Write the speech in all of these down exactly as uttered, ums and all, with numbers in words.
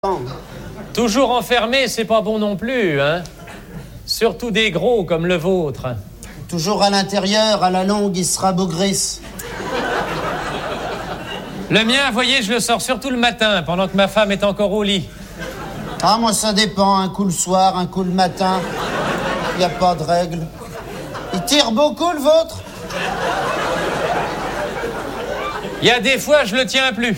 Toujours enfermé, c'est pas bon non plus, hein. Surtout des gros comme le vôtre. Toujours à l'intérieur, à la longue, il sera bougrisse. Le mien, voyez, je le sors surtout le matin, pendant que ma femme est encore au lit. Ah, moi, ça dépend. Un coup le soir, un coup le matin. Il n'y a pas de règle. Il tire beaucoup, le vôtre? Il y a des fois, je le tiens plus.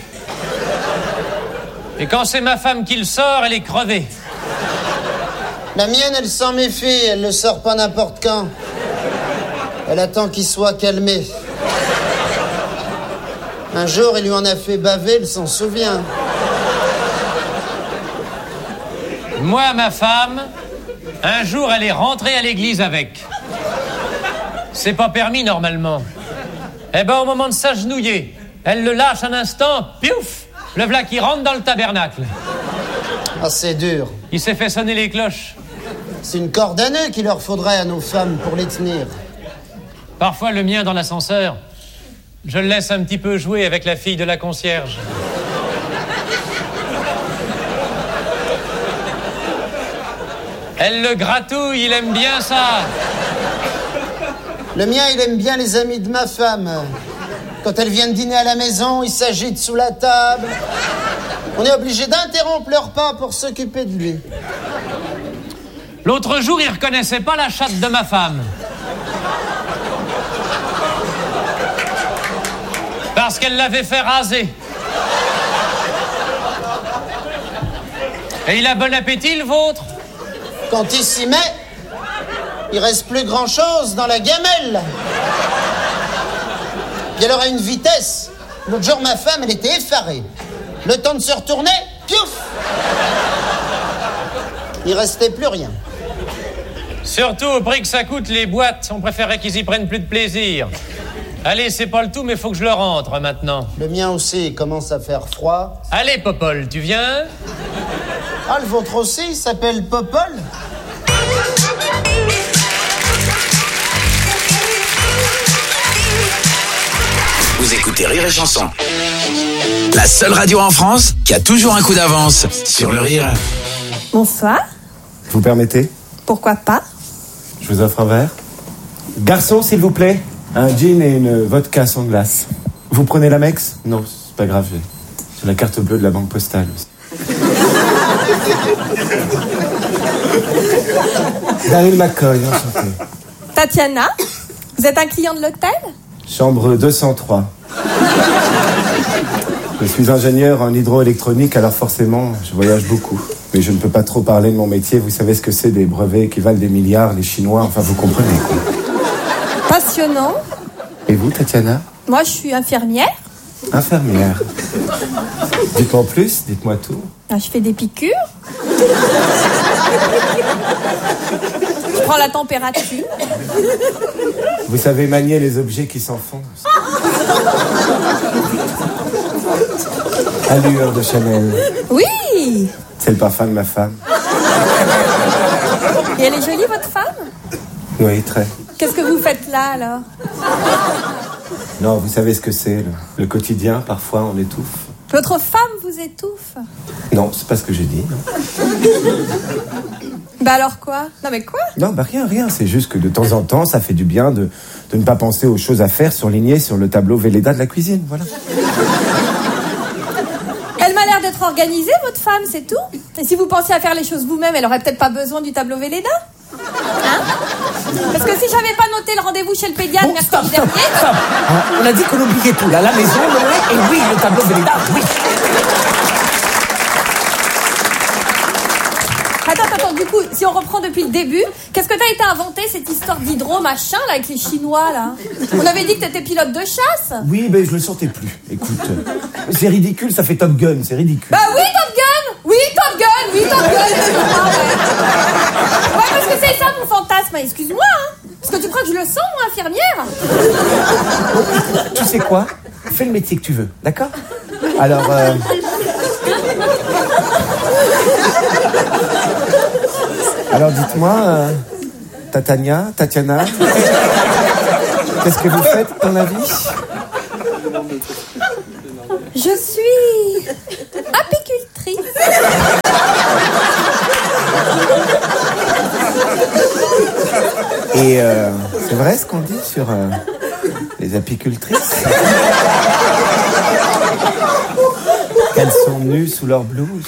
Et quand c'est ma femme qui le sort, elle est crevée. La mienne, elle s'en méfie. Elle le sort pas n'importe quand. Elle attend qu'il soit calmé. Un jour, il lui en a fait baver, elle s'en souvient. Moi, ma femme, un jour, elle est rentrée à l'église avec. C'est pas permis, normalement. Eh ben, au moment de s'agenouiller, elle le lâche un instant, piouf! Le v'là qui rentre dans le tabernacle. Ah, c'est dur. Il s'est fait sonner les cloches. C'est une corde à nœud qu'il leur faudrait à nos femmes pour les tenir. Parfois, le mien dans l'ascenseur, je le laisse un petit peu jouer avec la fille de la concierge. Elle le gratouille, il aime bien ça. Le mien, il aime bien les amis de ma femme. Quand elles viennent dîner à la maison, il s'agite sous la table. On est obligé d'interrompre le repas pour s'occuper de lui. L'autre jour, il reconnaissait pas la chatte de ma femme. Parce qu'elle l'avait fait raser. Et il a bon appétit, le vôtre? Quand il s'y met, il reste plus grand-chose dans la gamelle. Et alors à une vitesse, l'autre jour ma femme, elle était effarée. Le temps de se retourner, piouf! Il restait plus rien. Surtout au prix que ça coûte les boîtes, on préférait qu'ils y prennent plus de plaisir. Allez, c'est pas le tout, mais faut que je le rentre maintenant. Le mien aussi, il commence à faire froid. Allez, Popol, tu viens? Ah, le vôtre aussi, il s'appelle Popol? Vous écoutez Rire et Chanson, la seule radio en France qui a toujours un coup d'avance sur le rire. Bonsoir. Vous permettez? Pourquoi pas? Je vous offre un verre. Garçon, s'il vous plaît, un gin et une vodka sans glace. Vous prenez l'Amex? Non, c'est pas grave, j'ai, j'ai la carte bleue de la banque postale aussi. Daryl McCoy, enchanté. Tatiana, vous êtes un client de l'hôtel? Chambre deux cent trois. Je suis ingénieur en hydroélectronique, alors forcément, je voyage beaucoup. Mais je ne peux pas trop parler de mon métier. Vous savez ce que c'est, des brevets qui valent des milliards, les Chinois, enfin vous comprenez quoi. Passionnant. Et vous, Tatiana? Moi, je suis infirmière. Infirmière. Dites-moi plus, dites-moi tout. Je fais des piqûres. Je prends la température. Vous savez manier les objets qui s'enfoncent. Allure de Chanel. Oui. C'est le parfum de ma femme. Et elle est jolie, votre femme? Oui, très. Qu'est-ce que vous faites là, alors? Non, vous savez ce que c'est, le, le quotidien, parfois on étouffe. Votre femme vous étouffe? Non, c'est pas ce que j'ai dit, non. Bah alors quoi? Non mais quoi? Non, bah rien, rien, c'est juste que de temps en temps, ça fait du bien de, de ne pas penser aux choses à faire surlignées sur le tableau Velleda de la cuisine, voilà. Elle m'a l'air d'être organisée, votre femme, c'est tout. Et si vous pensiez à faire les choses vous-même, elle aurait peut-être pas besoin du tableau Velleda. Hein? Parce que si j'avais pas noté le rendez-vous chez le pédiatre Bon, mercredi stop, stop, dernier... stop. Hein, on a dit qu'on oubliait tout, là, la maison, le lait, et oui, le tableau Velleda, oui. Attends, attends, du coup, si on reprend depuis le début, qu'est-ce que t'as été inventé, cette histoire d'hydro, machin, là, avec les Chinois, là? On avait dit que t'étais pilote de chasse. Oui, mais je le sentais plus. Écoute, c'est ridicule, ça fait Top Gun, c'est ridicule. Bah oui, Top Gun. Oui, Top Gun, oui, Top Gun. Ah, ouais. Ouais, parce que c'est ça, mon fantasme. Excuse-moi, hein. Parce que tu crois que je le sens, moi, infirmière? Tu sais quoi? Fais le métier que tu veux, d'accord? Alors, euh... Alors, dites-moi, euh, Tatania, Tatiana, qu'est-ce que vous faites dans la vie? Je suis apicultrice. Et euh, c'est vrai ce qu'on dit sur euh, les apicultrices? Qu'elles sont nues sous leur blouse.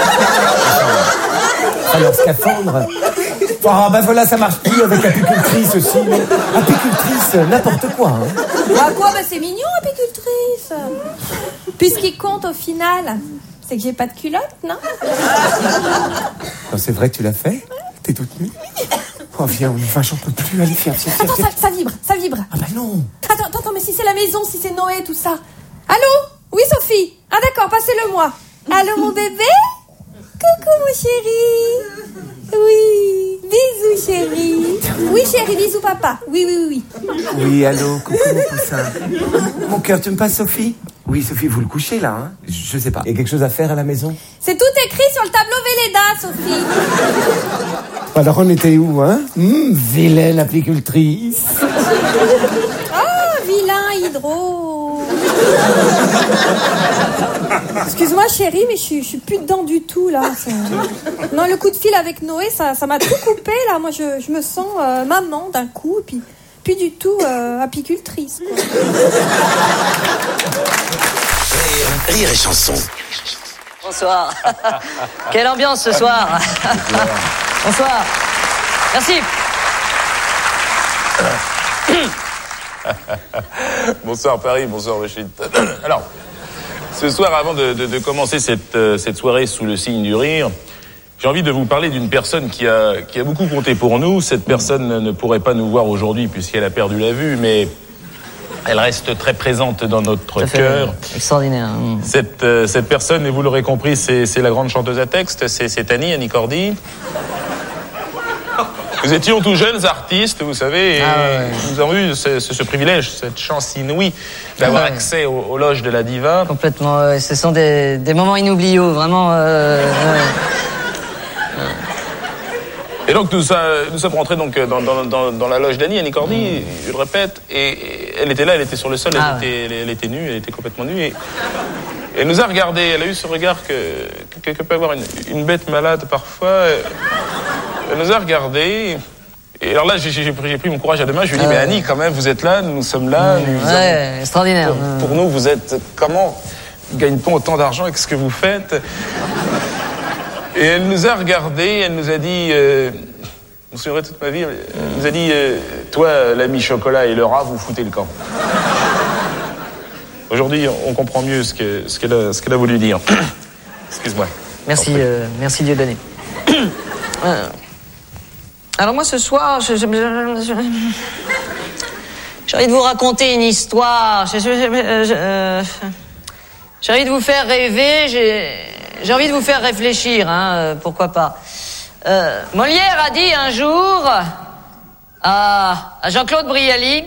Enfin, leur scaphandre. Ah ben voilà, ça marche plus avec apicultrice aussi. Non, apicultrice, n'importe quoi. Hein. Ah quoi, ben c'est mignon, apicultrice. Puis ce qui compte au final, c'est que j'ai pas de culotte, non? Non, c'est vrai que tu l'as fait? T'es toute nue? Oh viens, enfin j'en peux plus, allez viens, viens, Attends, viens. ça, ça vibre, ça vibre. Ah bah non. Attends, attends, attends, mais si c'est la maison, si c'est Noé, tout ça. Allô? Oui, Sophie? Ah d'accord, passez-le moi. Allô, mon bébé? Coucou, mon chéri. Oui, bisous, chéri. Oui, chéri, bisous, papa. Oui, oui, oui, oui. Oui, allô, coucou mon poussin. Mon cœur, tu me passes Sophie? Oui, Sophie, vous le couchez là, hein? Je sais pas. Il y a quelque chose à faire à la maison? C'est tout écrit sur le tableau Velleda, Sophie. Alors on était où, hein? Hum, vilaine apicultrice. Oh, vilain hydro. Excuse-moi, chérie, mais je suis, je suis plus dedans du tout, là. Ça... Non, le coup de fil avec Noé, ça, ça m'a tout coupé, là. Moi, je, je me sens euh, maman d'un coup, puis plus du tout euh, apicultrice, quoi. Rire, rire et chanson. Bonsoir. Quelle ambiance ce soir. Bonsoir. Merci. Bonsoir Paris, bonsoir Rachid. Alors, ce soir, avant de, de, de commencer cette, euh, cette soirée sous le signe du rire, j'ai envie de vous parler d'une personne qui a, qui a beaucoup compté pour nous. Cette personne ne pourrait pas nous voir aujourd'hui puisqu'elle a perdu la vue, mais elle reste très présente dans notre cœur. Extraordinaire. Mmh. Cette, euh, cette personne, et vous l'aurez compris, c'est, c'est la grande chanteuse à texte, c'est, c'est Annie, Annie Cordy. Nous étions tous jeunes artistes, vous savez, et ah ouais. Nous avons eu ce, ce, ce privilège, cette chance inouïe d'avoir ah ouais. accès aux, aux loges de la diva. Complètement, ouais. Ce sont des, des moments inoubliables, vraiment. Euh, ouais. Et donc nous, nous sommes rentrés donc dans, dans, dans, dans la loge d'Annie, Annie Cordy, je le répète, et, et elle était là, elle était sur le sol, elle, ah était, ouais. elle, elle était nue, elle était complètement nue, et, et elle nous a regardés, elle a eu ce regard que, que, que peut avoir une, une bête malade parfois. Elle nous a regardés, et alors là j'ai, j'ai, pris, j'ai pris mon courage à deux mains, je lui ai dit, ah mais Annie quand même, vous êtes là, nous sommes là. Nous ouais, avons, extraordinaire. Pour, pour nous, vous êtes, comment gagne-t-on autant d'argent avec ce que vous faites? Et elle nous a regardés, elle nous a dit, euh, je me souviendrai toute ma vie, elle nous a dit, euh, toi, l'ami Chocolat et le rat, vous foutez le camp. Aujourd'hui, on comprend mieux ce, que, ce, qu'elle, a, ce qu'elle a voulu dire. Excuse-moi. Merci, euh, merci Dieudonné. euh, alors moi, ce soir, je, je, je, je, j'ai envie de vous raconter une histoire. Je, je, je, je, euh, j'ai envie de vous faire rêver, j'ai... J'ai envie de vous faire réfléchir, hein, euh, pourquoi pas. Euh, Molière a dit un jour à, à Jean-Claude Brialy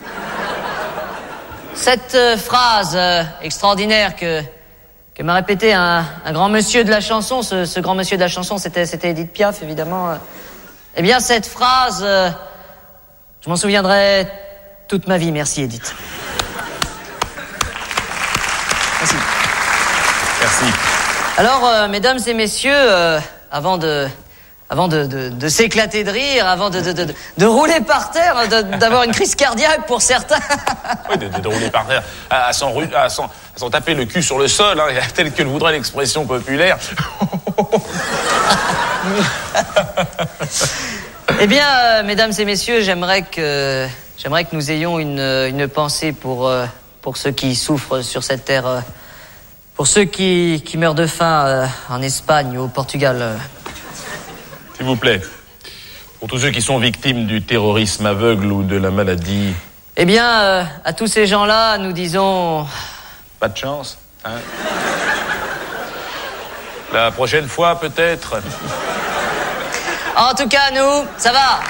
cette euh, phrase euh, extraordinaire que, que m'a répété un, un grand monsieur de la chanson. Ce, ce grand monsieur de la chanson, c'était, c'était Édith Piaf, évidemment. Eh bien, cette phrase, euh, je m'en souviendrai toute ma vie. Merci, Édith. Merci. Merci. Alors, euh, mesdames et messieurs, euh, avant de, avant de, de, de s'éclater de rire, avant de, de, de, de rouler par terre, de, d'avoir une crise cardiaque pour certains. Oui, de, de, de rouler par terre, à, à, s'en, à, s'en, à s'en taper le cul sur le sol, hein, tel que le voudrait l'expression populaire. Eh bien, euh, mesdames et messieurs, j'aimerais que, j'aimerais que nous ayons une, une pensée pour, euh, pour ceux qui souffrent sur cette terre. Euh, Pour ceux qui, qui meurent de faim euh, en Espagne ou au Portugal. Euh. S'il vous plaît, pour tous ceux qui sont victimes du terrorisme aveugle ou de la maladie. Eh bien, euh, à tous ces gens-là, nous disons... Pas de chance, hein? La prochaine fois, peut-être. En tout cas, nous, ça va.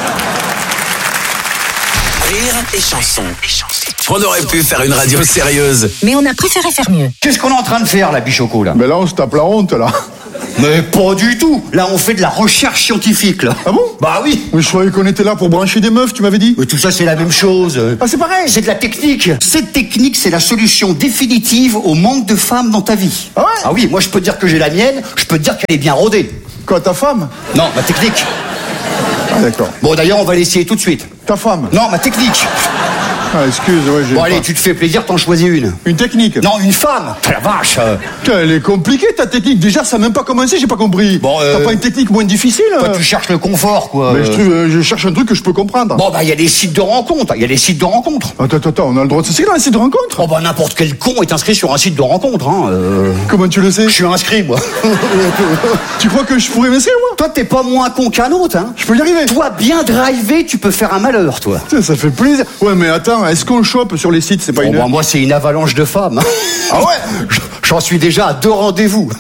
Rire et chanson. On aurait pu faire une radio sérieuse, mais on a préféré faire mieux. Qu'est-ce qu'on est en train de faire, là, Bichoco, là? Mais là, on se tape la honte, là. Mais pas du tout. Là, on fait de la recherche scientifique, là. Ah bon? Bah oui. Mais je croyais qu'on était là pour brancher des meufs, tu m'avais dit. Mais tout ça, c'est la même chose. Ah, c'est pareil. C'est de la technique. Cette technique, c'est la solution définitive au manque de femmes dans ta vie. Ah ouais? Ah oui, moi, je peux te dire que j'ai la mienne, je peux te dire qu'elle est bien rodée. Quoi, ta femme? Non, ma technique. Ah D'accord. Bon, d'ailleurs, on va l'essayer tout de suite. Ta femme? Non, ma technique. Ah, excuse, ouais, j'ai. Bon, pas... allez, tu te fais plaisir, t'en choisis une. Une technique? Non, une femme. La vache. euh. Putain, elle est compliquée ta technique. Déjà, ça n'a même pas commencé, j'ai pas compris. Bon, euh... T'as pas une technique moins difficile? Toi, tu cherches le confort, quoi. Mais je, trouve, euh, je cherche un truc que je peux comprendre. Bon, bah, il y a des sites de rencontres. Il y a des sites de rencontres. Attends, attends, attends, on a le droit de s'inscrire dans un site de rencontre? Oh, bah, n'importe quel con est inscrit sur un site de rencontre, hein. Euh... Comment tu le sais? Je suis inscrit, moi. Tu crois que je pourrais m'inscrire, moi? Toi, t'es pas moins con qu'un autre, hein. Je peux y arriver. Toi, bien drivé, tu peux faire un malheur, toi. Putain, ça fait plaisir. Ouais, mais attends, est-ce qu'on chope sur les sites? C'est pas Bon, une... bah, moi, c'est une avalanche de femmes. Ah ouais? J'en suis déjà à deux rendez-vous.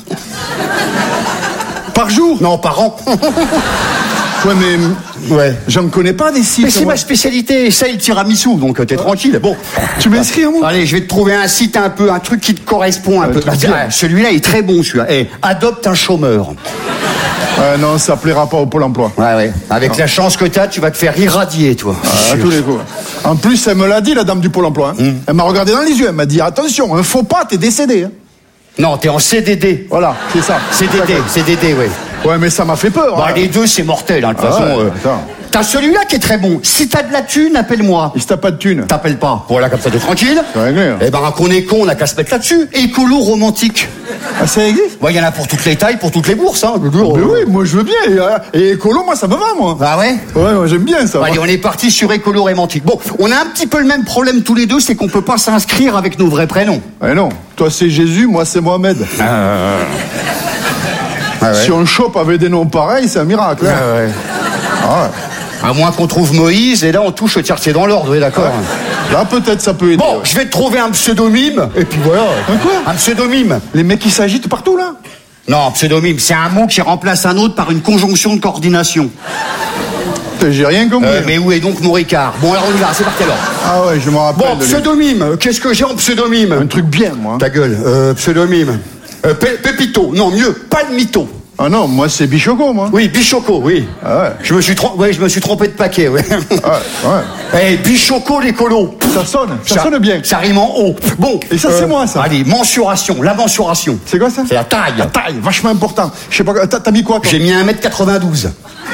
Par jour? Non, par an. Ouais, mais... Ouais. J'en connais pas des sites. Mais c'est moi. ma spécialité, ça, le tiramisu, donc euh, t'es tranquille. Bon. Tu m'inscris, moi? Allez, je vais te trouver un site un peu, un truc qui te correspond un Un peu. truc Ah, bien. tiens, celui-là est très bon, celui-là. Eh, adopte un chômeur. Ouais, non, ça plaira pas au Pôle emploi. Ouais, ouais. Avec la chance que t'as, tu vas te faire irradier, toi. Ah, à tous les coups. En plus, elle me l'a dit, la dame du Pôle emploi. Hein. Elle m'a regardé dans les yeux, elle m'a dit, attention, un faux pas, t'es décédé. Hein. Non, t'es en C D D. Voilà, c'est ça. C D D, C D D, oui. Ouais, mais ça m'a fait peur. Bah, hein. les deux, c'est mortel, hein, de toute Ah façon. ouais, euh. attends. T'as celui-là qui est très bon. Si t'as de la thune, appelle-moi. Il se tape pas de thune. T'appelles pas. Voilà, comme ça, t'es tranquille. C'est réglé. Hein. Eh ben, qu'on est con, on a qu'à se mettre là-dessus. Écolo romantique. Ah, ça existe? Ouais, il y en a pour toutes les tailles, pour toutes les bourses, hein. Mais oui, moi je veux bien. Et, euh, et écolo, moi ça me va, moi. Ah ouais? Ouais, moi j'aime bien ça. Bon, allez, on est parti sur écolo romantique. Bon, on a un petit peu le même problème tous les deux, c'est qu'on peut pas s'inscrire avec nos vrais prénoms. Ouais, non. Toi c'est Jésus, moi c'est Mohamed. Ah ouais. Si on chope avec des noms pareils, c'est un miracle. Hein. Ah ouais. Ah ouais. À moins qu'on trouve Moïse, et là on touche au tiercé dans l'ordre, oui, d'accord. Ouais. Là peut-être ça peut aider. Bon, ouais. je vais te trouver un pseudonyme, et puis voilà. Un quoi? Un pseudonyme. Les mecs qui s'agitent partout là? Non, pseudonyme, c'est un mot qui remplace un autre par une conjonction de coordination. Putain, j'ai rien compris. Euh, mais où est donc mon Ricard? Bon, alors on y va, c'est parti alors. Ah ouais, je me rappelle. Bon, de lui. pseudonyme, qu'est-ce que j'ai en pseudonyme? Un truc bien, moi. Ta gueule, euh, pseudonyme. Euh, Pé- Pépito, non, mieux, Palmito. Ah non, moi c'est Bichoco, moi. Oui, Bichoco, oui. Ah ouais. Je me suis trompé, ouais, je me suis trompé de paquet, ouais. Ah ouais. Eh, Bichoco l'écolo. Ça sonne, ça, sonne bien. Ça rime en haut. Bon. Et ça, c'est moi, ça. Allez, mensuration, la mensuration. C'est quoi ça? C'est la taille. La taille, vachement important. Je sais pas, t'as t'as mis quoi, toi? J'ai mis un mètre quatre-vingt-douze.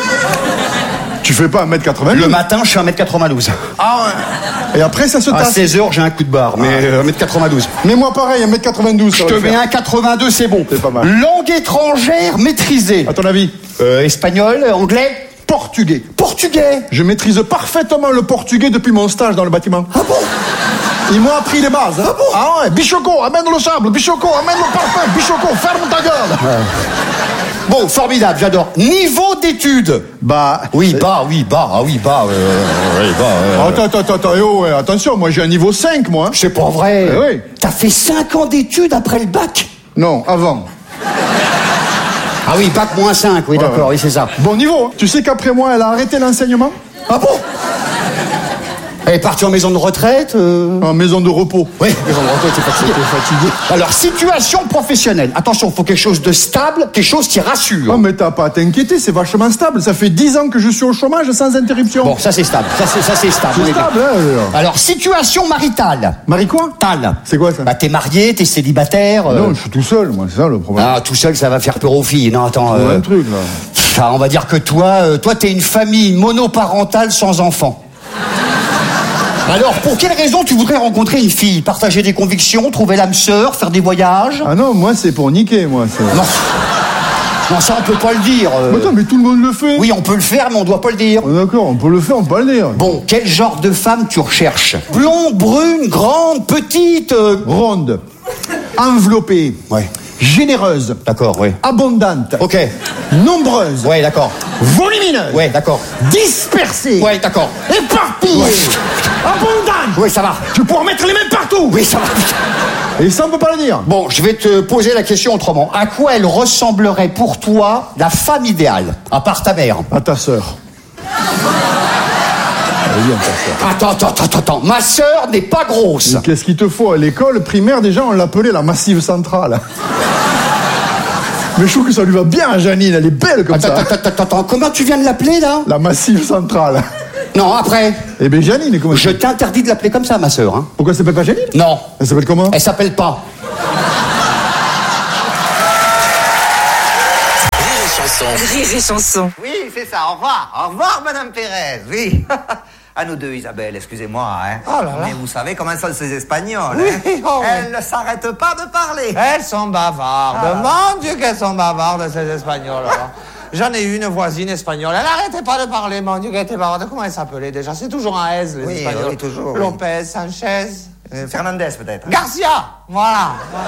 Tu fais pas un mètre quatre-vingts? Le matin, je suis un mètre quatre-vingt-douze. Ah ouais. Et après, ça se À tasse. seize heures, j'ai un coup de barre, mais euh, un mètre quatre-vingt-douze. Mais moi, pareil, un mètre quatre-vingt-douze. Je te mets un quatre-vingt-deux, c'est bon. C'est pas mal. Langue étrangère maîtrisée. À ton avis? Euh, espagnol, anglais, Portugais. portugais. Je maîtrise parfaitement le portugais depuis mon stage dans le bâtiment. Ah bon? Ils m'ont appris les bases. Ah bon? Ah ouais, Bichoco, amène le sable. Bichoco, amène le parfum. Bichoco, ferme ta gueule. Bon, formidable, j'adore. Niveau d'études. Bah. Oui, bah, oui, bah, ah oui, bah, euh, oui, bah. euh, Attends, attends, attends, attends, eh oh, ouais, attention, moi j'ai un niveau cinq, moi. C'est pas vrai. Eh oui. T'as fait cinq ans d'études après le bac? Non, avant. Ah oui, bac moins cinq, oui, Ouais, d'accord, ouais. oui, c'est ça. Bon niveau. Tu sais qu'après moi, elle a arrêté l'enseignement? Ah bon? Elle est partie en maison de retraite euh... En maison de repos. Oui, maison de retraite, c'est fatigué. fatigué. Alors, situation professionnelle. Attention, il faut quelque chose de stable, quelque chose qui rassure. Oh, mais t'as pas à t'inquiéter, c'est vachement stable. Ça fait dix ans que je suis au chômage sans interruption. Bon, ça c'est stable, ça c'est, ça c'est stable. on C'est est bien. stable, hein, euh. Alors, situation maritale. Marie quoi? Tal. C'est quoi ça? Bah, t'es marié, t'es célibataire. euh, Non, je suis tout seul, moi, c'est ça le problème. Ah, tout seul, ça va faire peur aux filles. Non, attends. C'est euh, un truc, là. ah, on va dire que toi, euh, toi, t'es une famille monoparentale sans enfants. Alors, pour quelle raison tu voudrais rencontrer une fille? Partager des convictions, trouver l'âme sœur, faire des voyages? Ah non, moi, c'est pour niquer, moi. c'est- Non. Non, ça, on peut pas le dire. euh. Mais attends, mais tout le monde le fait. Oui, on peut le faire, mais on doit pas le dire. Oh, d'accord, on peut le faire, on peut pas le dire. Bon, quel genre de femme tu recherches? Blonde, brune, grande, petite euh, Ronde, enveloppée, Ouais. généreuse, D'accord, oui. abondante, Ok. nombreuse, Ouais, d'accord. volumineuse, Ouais, d'accord. dispersée, Ouais, d'accord. éparpillée, Ouais. abondante. Oui, ça va. Tu peux en mettre les mêmes partout. Oui, ça va. Et ça, on peut pas le dire. Bon, je vais te poser la question autrement. À quoi elle ressemblerait pour toi la femme idéale? À part ta mère. À ta sœur. Elle est bien, ta sœur. Attends, attends, attends, attends. Ma sœur n'est pas grosse. Et qu'est-ce qu'il te faut à l'école primaire? Déjà, on l'appelait la Massive Centrale. Mais je trouve que ça lui va bien à Janine, elle est belle comme Attends, ça. attends, attends, attends. Comment tu viens de l'appeler, là? La Massive Centrale. Non, après. Eh bien, Janine, comment Je t'interdis de l'appeler comme ça, ma sœur. Hein. Pourquoi elle s'appelle pas Janine? Non. Elle s'appelle comment? Elle s'appelle pas. Rire et chanson. Rire et chanson. Oui. Oui, c'est ça, au revoir. Au revoir, Madame Pérez, oui. À nous deux, Isabelle, excusez-moi. Hein. Oh là là. Mais vous savez comment sont ces Espagnols. Oui, hein. oh oui. Elles ne s'arrêtent pas de parler. Elles sont bavardes. Ah. Mon Dieu, qu'elles sont bavardes, ces Espagnols. là. J'en ai eu une voisine espagnole. Elle n'arrêtait pas de parler. Mon Dieu, qu'elle était bavarde. Comment elle s'appelait déjà? C'est toujours un S, les Oui, Espagnols. oui, toujours, oui. Lopez, Sanchez. Euh, Fernandez, peut-être. Garcia. Voilà.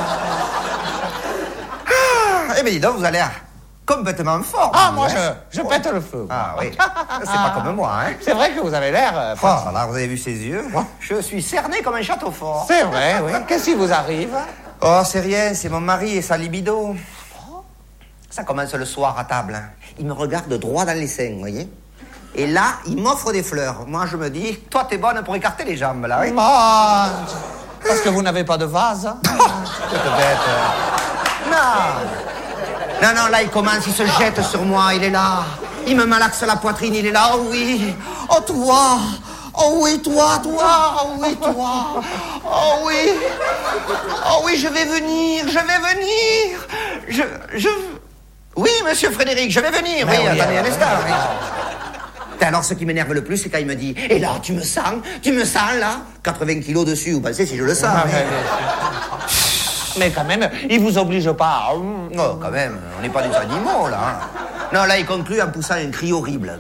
Ah, eh bien, dis donc, vous allez complètement fort. Ah, vous, moi, hein. je, je pète le feu. Ah, oui. C'est pas comme moi, hein. C'est vrai que vous avez l'air... euh, Oh, là, vous avez vu ses yeux? Je suis cerné comme un château fort. C'est vrai, oui. Qu'est-ce qui vous arrive? Oh, c'est rien, c'est mon mari et sa libido. Ça commence le soir à table. hein. Il me regarde droit dans les seins, vous voyez? Et là, il m'offre des fleurs. Moi, je me dis, toi, t'es bonne pour écarter les jambes, là, oui? Mon Dieu. Parce que vous n'avez pas de vase. hein? Toute bête. euh. Non. Non, non, là, il commence, il se jette sur moi, il est là. Il me malaxe la poitrine, il est là, oh oui. Oh, toi. Oh oui, toi, toi. Oh oui, toi. Oh oui. Oh oui, je vais venir, je vais venir. Je... je... Oui, monsieur Frédéric, je vais venir. Oui, oui, attendez euh, un instant. oui. Et alors, ce qui m'énerve le plus, c'est quand il me dit « Et là, tu me sens? Tu me sens, là ?» quatre-vingts kilos dessus, vous pensez si je le sens. Ah, mais... mais, mais quand même, il vous oblige pas. Oh, quand même, on n'est pas des animaux, là. hein. Non, là, il conclut en poussant un cri horrible.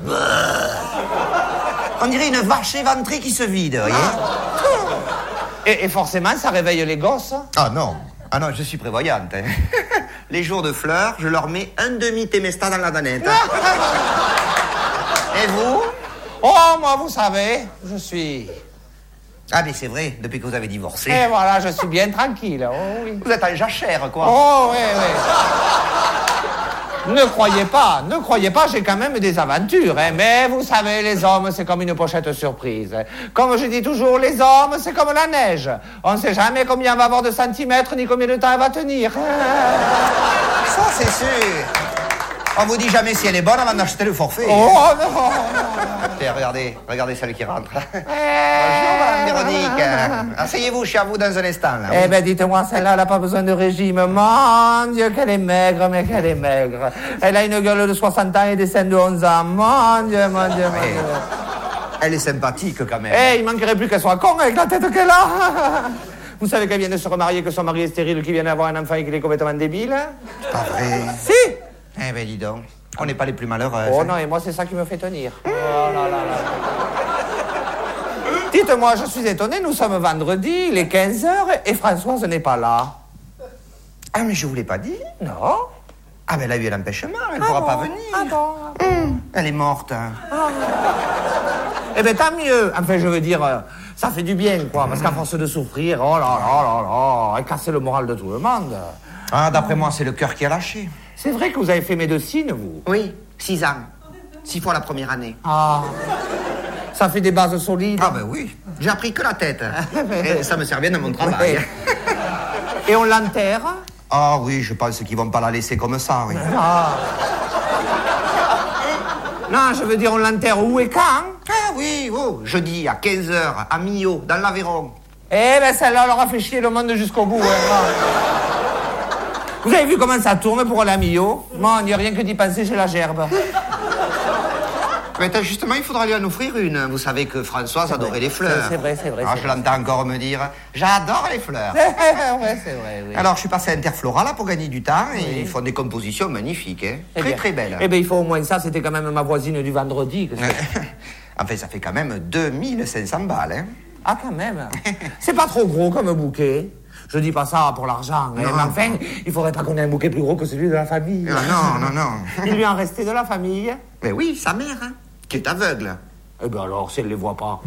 On dirait une vache éventrée qui se vide, vous voyez? Et, et forcément, ça réveille les gosses. Ah non, ah non, je suis prévoyante. hein. Les jours de fleurs, je leur mets un demi-témesta dans la danette. Et vous? Oh, moi, vous savez, je suis... Ah, mais c'est vrai, depuis que vous avez divorcé. Et voilà, je suis bien tranquille. Oh, oui. Vous êtes en jachère, quoi. Oh, oui, oui. Ne croyez pas, ne croyez pas, j'ai quand même des aventures. Hein. Mais vous savez, les hommes, c'est comme une pochette surprise. Comme je dis toujours, les hommes, c'est comme la neige. On ne sait jamais combien on va avoir de centimètres, ni combien de temps elle va tenir. Ça, c'est sûr. On vous dit jamais si elle est bonne avant d'acheter le forfait. Oh, non. Tiens, regardez, regardez celle qui rentre. Bonjour, Madame Véronique. Asseyez-vous, je suis à vous dans un instant. Là. Eh ben, dites-moi, celle-là, elle n'a pas besoin de régime. Mon Dieu, qu'elle est maigre, mais qu'elle est maigre. Elle a une gueule de soixante ans et des seins de onze ans. Mon Dieu, mon Dieu, mon Oui. Dieu. Elle est sympathique, quand même. Eh, il manquerait plus qu'elle soit con avec la tête qu'elle a. Vous savez qu'elle vient de se remarier, que son mari est stérile, qu'il vient d'avoir un enfant et qu'il est complètement débile? Pas vrai. Si. Eh ben, dis donc, on n'est pas les plus malheureux. Oh non, et moi, c'est ça qui me fait tenir. Oh là là là. Dites-moi, je suis étonné, nous sommes vendredi, il est quinze heures et Françoise n'est pas là. Ah, mais je vous l'ai pas dit. Non. Ah, mais elle a eu l'empêchement, elle ne Ah pourra bon, pas venir. Ah bon. Hum, elle est morte. hein. Eh bien, tant mieux. Enfin, je veux dire, euh, ça fait du bien, quoi. Parce qu'à force de souffrir, oh là là là là, elle casse le moral de tout le monde. Ah, d'après moi, c'est le cœur qui a lâché. C'est vrai que vous avez fait médecine, vous? Oui, six ans. Six fois la première année. Ah. Ça fait des bases solides. Ah, ben oui. J'ai appris que la tête. Et ça me sert bien dans mon travail. Et on l'enterre? Ah oui, je pense qu'ils vont pas la laisser comme ça, oui. Ah. Non, je veux dire, on l'enterre où et quand? Ah oui, oh, jeudi à quinze heures, à Millau, dans l'Aveyron. Eh ben, celle-là, elle aura fait chier le monde jusqu'au bout. Hein. Vous avez vu comment ça tourne pour la Millau? Moi, il n'y a rien que d'y penser, j'ai la gerbe. Mais justement, il faudra lui en offrir une. Vous savez que Françoise adorait les fleurs. C'est vrai, c'est vrai. Ah, c'est je vrai. l'entends encore me dire, j'adore les fleurs. Ouais, c'est vrai, oui. Alors, je suis passé à Interflora, là, pour gagner du temps, et Oui. ils font des compositions magnifiques, hein. Eh Très, bien. très belles. Eh bien, il faut au moins ça, c'était quand même ma voisine du vendredi. que c'est- Enfin, ça fait quand même deux mille cinq cents balles, hein. Ah, quand même. C'est pas trop gros comme bouquet. Je dis pas ça pour l'argent, hein, mais enfin, il faudrait pas qu'on ait un bouquet plus gros que celui de la famille. Ah, non, non, non. Il lui en restait de la famille. Mais oui, sa mère, hein, qui est aveugle. Eh bien alors, si elle les voit pas.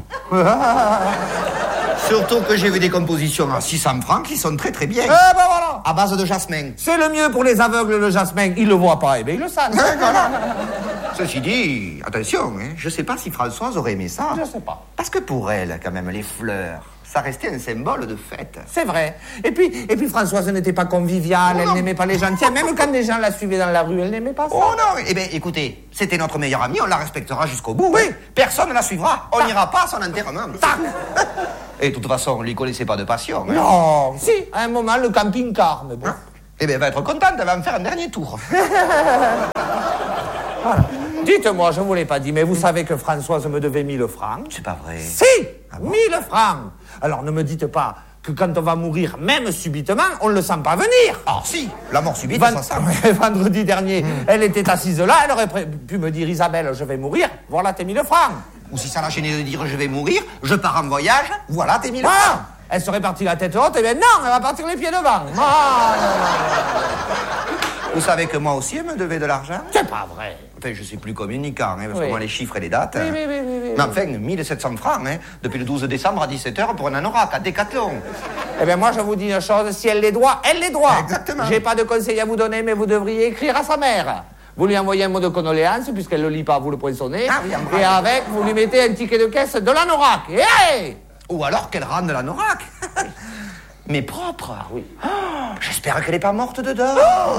Surtout que j'ai vu des compositions à six cents francs qui sont très très bien. Eh ben voilà. À base de jasmin. C'est le mieux pour les aveugles, le jasmin. Ils le voient pas, eh bien ils le savent. Ceci dit, attention, hein, je sais pas si Françoise aurait aimé ça. Je sais pas. Parce que pour elle, quand même, les fleurs, ça restait un symbole de fête. C'est vrai. Et puis, et puis Françoise n'était pas conviviale, Oh elle non. n'aimait pas les gens. Tiens, même quand des gens la suivaient dans la rue, elle n'aimait pas ça. Oh non, eh bien, écoutez, c'était notre meilleure amie, on la respectera jusqu'au bout. Oui. Personne ne la suivra. On n'ira pas à son enterrement. Et de toute façon, on lui connaissait pas de passion. hein. Non. Si, à un moment, le camping-car, mais bon. Eh bien, elle va être contente, elle va me faire un dernier tour. Voilà. Dites-moi, je vous l'ai pas dit, mais vous savez que Françoise me devait mille francs? C'est pas vrai. Si, ah bon? mille francs. Alors ne me dites pas que quand on va mourir, même subitement, on ne le sent pas venir. Ah si, la mort subite, Vend- ça sent. Vendredi dernier, Mm. elle était assise là, elle aurait pré- pu me dire, Isabelle, je vais mourir, voilà tes mille francs. Ou si ça l'a gêné de dire je vais mourir, je pars en voyage, voilà tes mille Ah, francs. elle serait partie la tête haute, et bien non, elle va partir les pieds devant. Ah, non, non, Vous savez que moi aussi, elle me devait de l'argent? c'est pas vrai. Enfin, je suis plus communicant, hein, parce Oui. que moi, les chiffres et les dates... Oui, hein. oui, oui, oui, oui. Mais enfin, mille sept cents francs, hein, depuis le douze décembre à dix-sept heures pour un anorak à Décathlon. Eh bien, moi, je vous dis une chose, si elle les doit, elle les doit. Exactement. J'ai pas de conseil à vous donner, mais vous devriez écrire à sa mère. Vous lui envoyez un mot de condoléance, puisqu'elle le lit pas, vous le poinçonnez. Ah oui, un et avec, vous lui mettez un ticket de caisse de l'anorak. Et hey! Ou alors qu'elle rende l'anorak. Mais propre. Oui. Oh, j'espère qu'elle n'est pas morte dedans.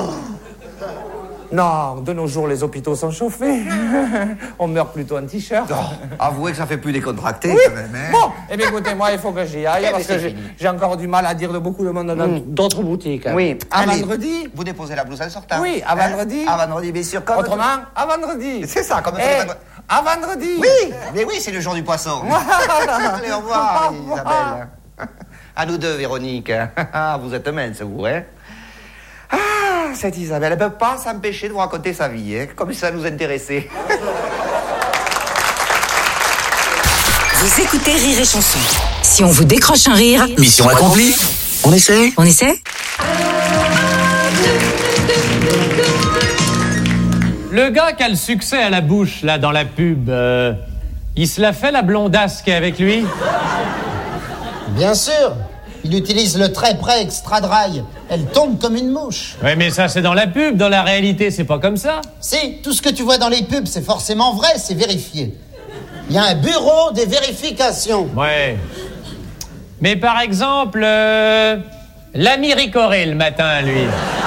Non, de nos jours, les hôpitaux sont chauffés. On meurt plutôt en t-shirt. Oh, avouez que ça fait plus décontracté, Oui. quand même. Hein. Bon, eh bien, écoutez, moi, il faut que j'y aille, Eh parce bien, que c'est j'ai fini. j'ai encore du mal à dire de beaucoup de monde dans Mm. d'autres boutiques. Oui. À Allez, vendredi. Vous déposez la blouse en sortant. Oui, à Hein? vendredi. À vendredi, bien sûr. Comme Autrement, à vendredi. C'est ça, comme Eh, c'est le- à vendredi. Oui, mais oui, c'est le jour du poisson. Voilà. Allez, au revoir, Au revoir. Isabelle. À nous deux, Véronique. Ah, vous êtes mince, vous, hein? Ah, cette Isabelle, elle ne peut pas s'empêcher de vous raconter sa vie, hein, comme si ça nous intéressait. Vous écoutez Rire et Chanson. Si on vous décroche un rire, Mission accomplie. On essaie? on essaie? Le gars qui a le succès à la bouche, là, dans la pub, euh, il se la fait, la blondasse qui est avec lui? Bien sûr. Il utilise le très près extra dry. Elle tombe comme une mouche. Ouais, mais ça, c'est dans la pub. Dans la réalité, c'est pas comme ça. Si, tout ce que tu vois dans les pubs, c'est forcément vrai, c'est vérifié. Il y a un bureau des vérifications. Ouais. Mais par exemple, euh, l'ami Ricoré, le matin, lui.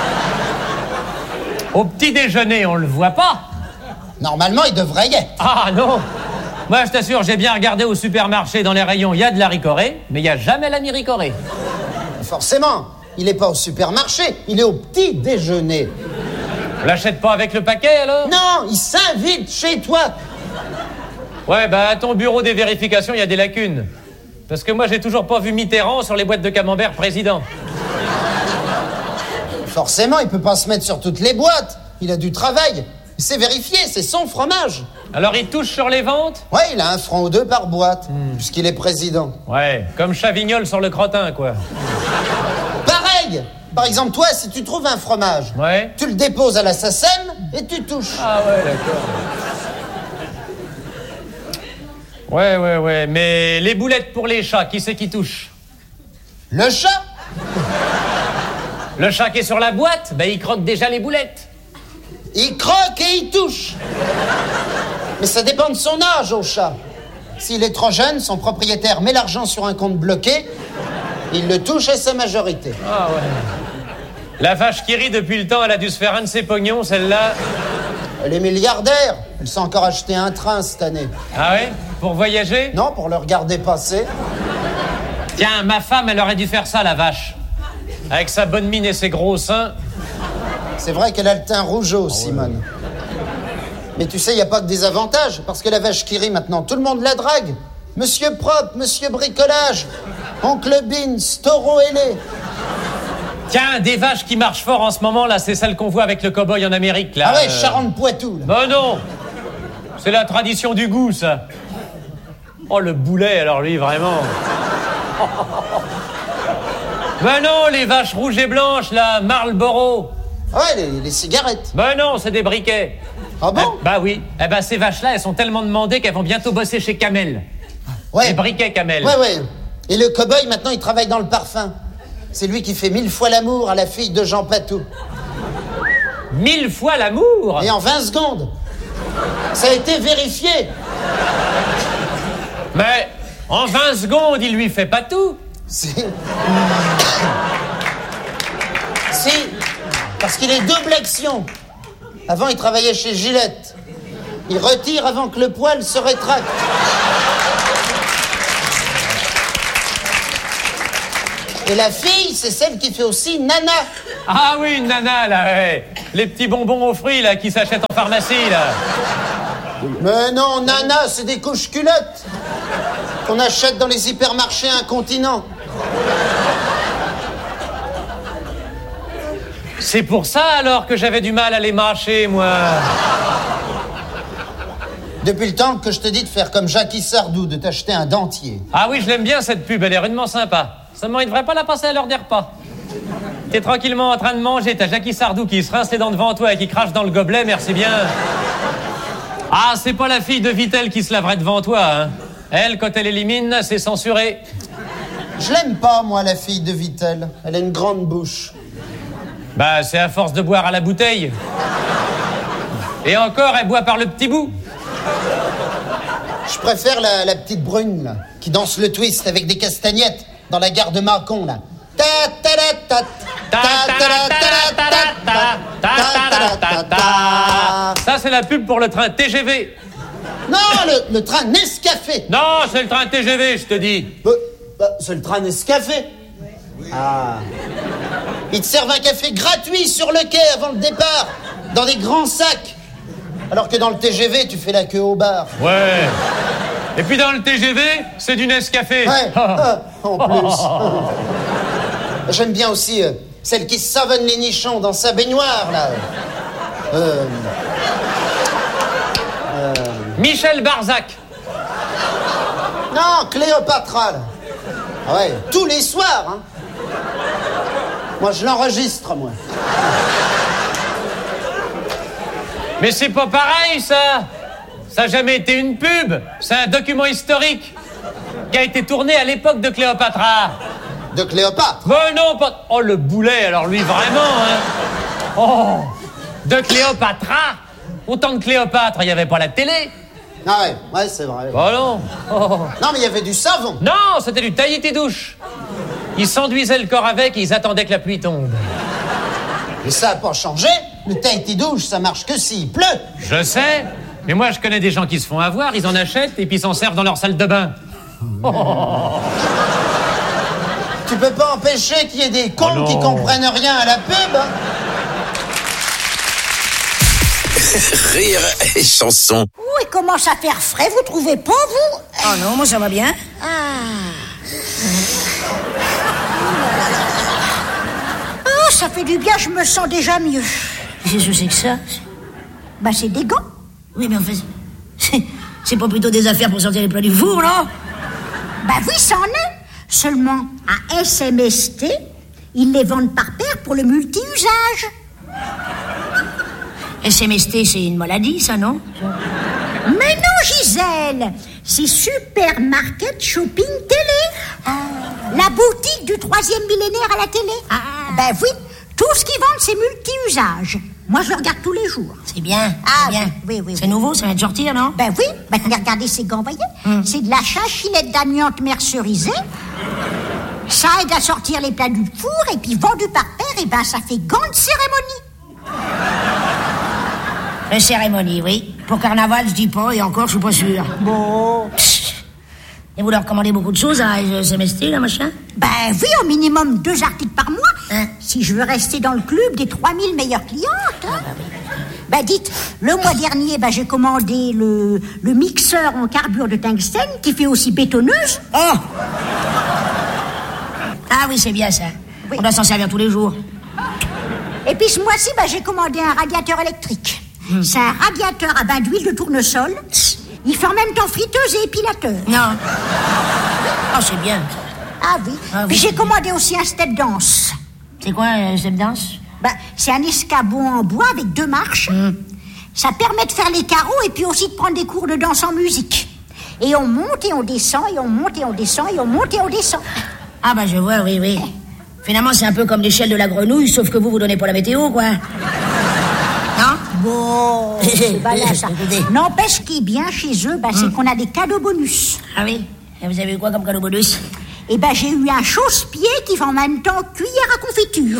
Au petit déjeuner, on le voit pas. Normalement, il devrait y être. Ah non. Moi, je t'assure, j'ai bien regardé au supermarché, dans les rayons, il y a de la Ricoré, mais il y a jamais l'ami Ricoré. Forcément, il est pas au supermarché, il est au petit déjeuner. On l'achète pas avec le paquet, alors? Non, il s'invite chez toi. Ouais, bah, à ton bureau des vérifications, il y a des lacunes. Parce que moi, j'ai toujours pas vu Mitterrand sur les boîtes de camembert président. Forcément, il peut pas se mettre sur toutes les boîtes. Il a du travail. C'est vérifié, c'est son fromage. Alors, il touche sur les ventes? Ouais, il a un franc ou deux par boîte, puisqu'il est président. Ouais, comme Chavignol sur le crottin, quoi. Pareil. Par exemple, toi, si tu trouves un fromage, Ouais. tu le déposes à la S A C E M et tu touches. Ah ouais, d'accord. Ouais, ouais, ouais, mais les boulettes pour les chats, qui c'est qui touche? Le chat. Le chat qui est sur la boîte, ben il croque déjà les boulettes. Il croque et il touche. Mais ça dépend de son âge au chat. S'il est trop jeune, son propriétaire met l'argent sur un compte bloqué, il le touche à sa majorité. Ah ouais. La vache qui rit depuis le temps, elle a dû se faire un de ses pognons, celle-là. Elle est milliardaire. Elle s'est encore acheté un train cette année. Ah ouais? Pour voyager? Non, pour le regarder passer. Tiens, ma femme, elle aurait dû faire ça, la vache. Avec sa bonne mine et ses gros seins. C'est vrai qu'elle a le teint rougeau, Simone. Mais tu sais, il n'y a pas que des avantages, parce que la vache qui rit maintenant, tout le monde la drague. Monsieur Propre, Monsieur Bricolage, Oncle Beans, Taureau ailé. Tiens, des vaches qui marchent fort en ce moment, là, c'est celle qu'on voit avec le cow-boy en Amérique, là. Ah ouais, euh. Charente-Poitou, là. Ben non. C'est la tradition du goût, ça. Oh, le boulet, alors lui, vraiment. Ben non, les vaches rouges et blanches, là, Marlboro. Ouais, les, les cigarettes. Ben non, c'est des briquets. Ah bon? Eh, bah oui. Eh ben, ces vaches-là, elles sont tellement demandées qu'elles vont bientôt bosser chez Camel. Ouais. Les briquets Camel. Ouais, ouais. Et le cow-boy, maintenant, il travaille dans le parfum. C'est lui qui fait mille fois l'amour à la fille de Jean Patou. Mille fois l'amour? Et en vingt secondes. Ça a été vérifié. Mais en vingt secondes, il lui fait pas tout. Si. Si. Parce qu'il est double action. Avant, il travaillait chez Gillette. Il retire avant que le poil se rétracte. Et la fille, c'est celle qui fait aussi nana. Ah oui, une nana, là, ouais. Les petits bonbons aux fruits, là, qui s'achètent en pharmacie, là. Mais non, nana, c'est des couches culottes qu'on achète dans les hypermarchés incontinents. C'est pour ça alors que j'avais du mal à les mâcher, moi. Depuis le temps que je te dis de faire comme Jackie Sardou, de t'acheter un dentier. Ah oui, je l'aime bien cette pub, elle est rudement sympa. Seulement, il devrait pas la passer à l'heure des repas. T'es tranquillement en train de manger, t'as Jackie Sardou qui se rince les dents devant toi et qui crache dans le gobelet, merci bien. Ah, c'est pas la fille de Vittel qui se laverait devant toi, hein. Elle, quand elle élimine, c'est censuré. Je l'aime pas, moi, la fille de Vittel. Elle a une grande bouche. Bah, c'est à force de boire à la bouteille. Et encore, elle boit par le petit bout. Je préfère la, la petite brune, là, qui danse le twist avec des castagnettes dans la gare de Mâcon, là. Ta ta ta ta ta ta ta ta ta. Ça, c'est la pub pour le train T G V. Non, le, le train Nescafé. Non, c'est le train T G V, je te dis. Bah, bah, c'est le train Nescafé. Ah. Ils te servent un café gratuit sur le quai avant le départ, dans des grands sacs. Alors que dans le T G V, tu fais la queue au bar. Ouais. Et puis dans le T G V, c'est du Nescafé. Ouais, ah, en plus. J'aime bien aussi euh, celle qui savonne les nichons dans sa baignoire, là. Euh... Euh... Michel Barzac. Non, Cléopatra, là. Ah ouais, tous les soirs, hein. Moi, je l'enregistre, moi. Mais c'est pas pareil, ça. Ça n'a jamais été une pub. C'est un document historique qui a été tourné à l'époque de Cléopatra. De Cléopâtre? Ben non, pas... Oh, le boulet, alors lui, vraiment, hein. Oh, de Cléopatra. Autant de Cléopâtre, il n'y avait pas la télé. Ah ouais, ouais, c'est vrai. Oh non. Oh. Non, mais il y avait du savon. Non, c'était du taillis-douche. Ils s'enduisaient le corps avec et ils attendaient que la pluie tombe. Et ça n'a pas changé. Le taillis-douche, ça marche que s'il pleut. Je sais, mais moi je connais des gens qui se font avoir, ils en achètent et puis s'en servent dans leur salle de bain. Oh. Tu peux pas empêcher qu'il y ait des cons oh qui comprennent rien à la pub. Rire et chanson. Oh, il commence à faire frais, vous trouvez pas, vous? Oh non, moi ça va bien. Ah. Oh, ça fait du bien, je me sens déjà mieux. Qu'est-ce que c'est que ça? Bah, c'est des gants. Oui, mais en fait, c'est, c'est pas plutôt des affaires pour sortir les plats du four, non? Bah oui, ça en est. Seulement, à S M S T, ils les vendent par paire pour le multi-usage. S M S T, c'est une maladie, ça, non? Mais non, Gisèle, c'est Supermarket Shopping Télé. Ah. La boutique du troisième millénaire à la télé. Ah. Ben oui, tout ce qu'ils vendent, c'est multi-usage. Moi, je le regarde tous les jours. C'est bien, ah, c'est bien. Oui, oui, c'est oui. nouveau, ça vient de sortir, non? Ben oui, ben regardez ces gants, voyez. Mm. C'est de la chachinette d'amiante mercerisée. Ça aide à sortir les plats du four, et puis vendu par paire, et ben ça fait gants de cérémonie. De cérémonie, oui. Pour carnaval, je dis pas, et encore, je suis pas sûr. Bon. Et vous leur commandez beaucoup de choses à S M S T, là, machin? Ben oui, au minimum deux articles par mois. Hein? Si je veux rester dans le club des trois mille meilleures clientes. Hein. Ah, bah oui. Ben dites, le mois dernier, ben, j'ai commandé le, le mixeur en carbure de tungstène qui fait aussi bétonneuse. Oh! Ah oui, c'est bien ça. Oui. On doit s'en servir tous les jours. Et puis ce mois-ci, ben, j'ai commandé un radiateur électrique. Mmh. C'est un radiateur à bain d'huile de tournesol. Il fait en même temps friteuse et épilateur. Non. Oh, c'est bien. Ah oui. Ah, oui. Puis j'ai commandé aussi un step dance. C'est quoi un step dance? Ben, c'est un escabeau en bois avec deux marches. Mmh. Ça permet de faire les carreaux et puis aussi de prendre des cours de danse en musique. Et on monte et on descend, et on monte et on descend, et on monte et on descend. Ah bah je vois, oui, oui. Finalement, c'est un peu comme l'échelle de la grenouille, sauf que vous, vous donnez pas la météo, quoi. Non? Bon, c'est balade, ça. N'empêche qu'il est bien chez eux, bah, c'est mmh. qu'on a des cadeaux bonus. Ah oui? Et vous avez eu quoi comme cadeau bonus? Eh ben, j'ai eu un chausse-pied qui fait en même temps cuillère à confiture.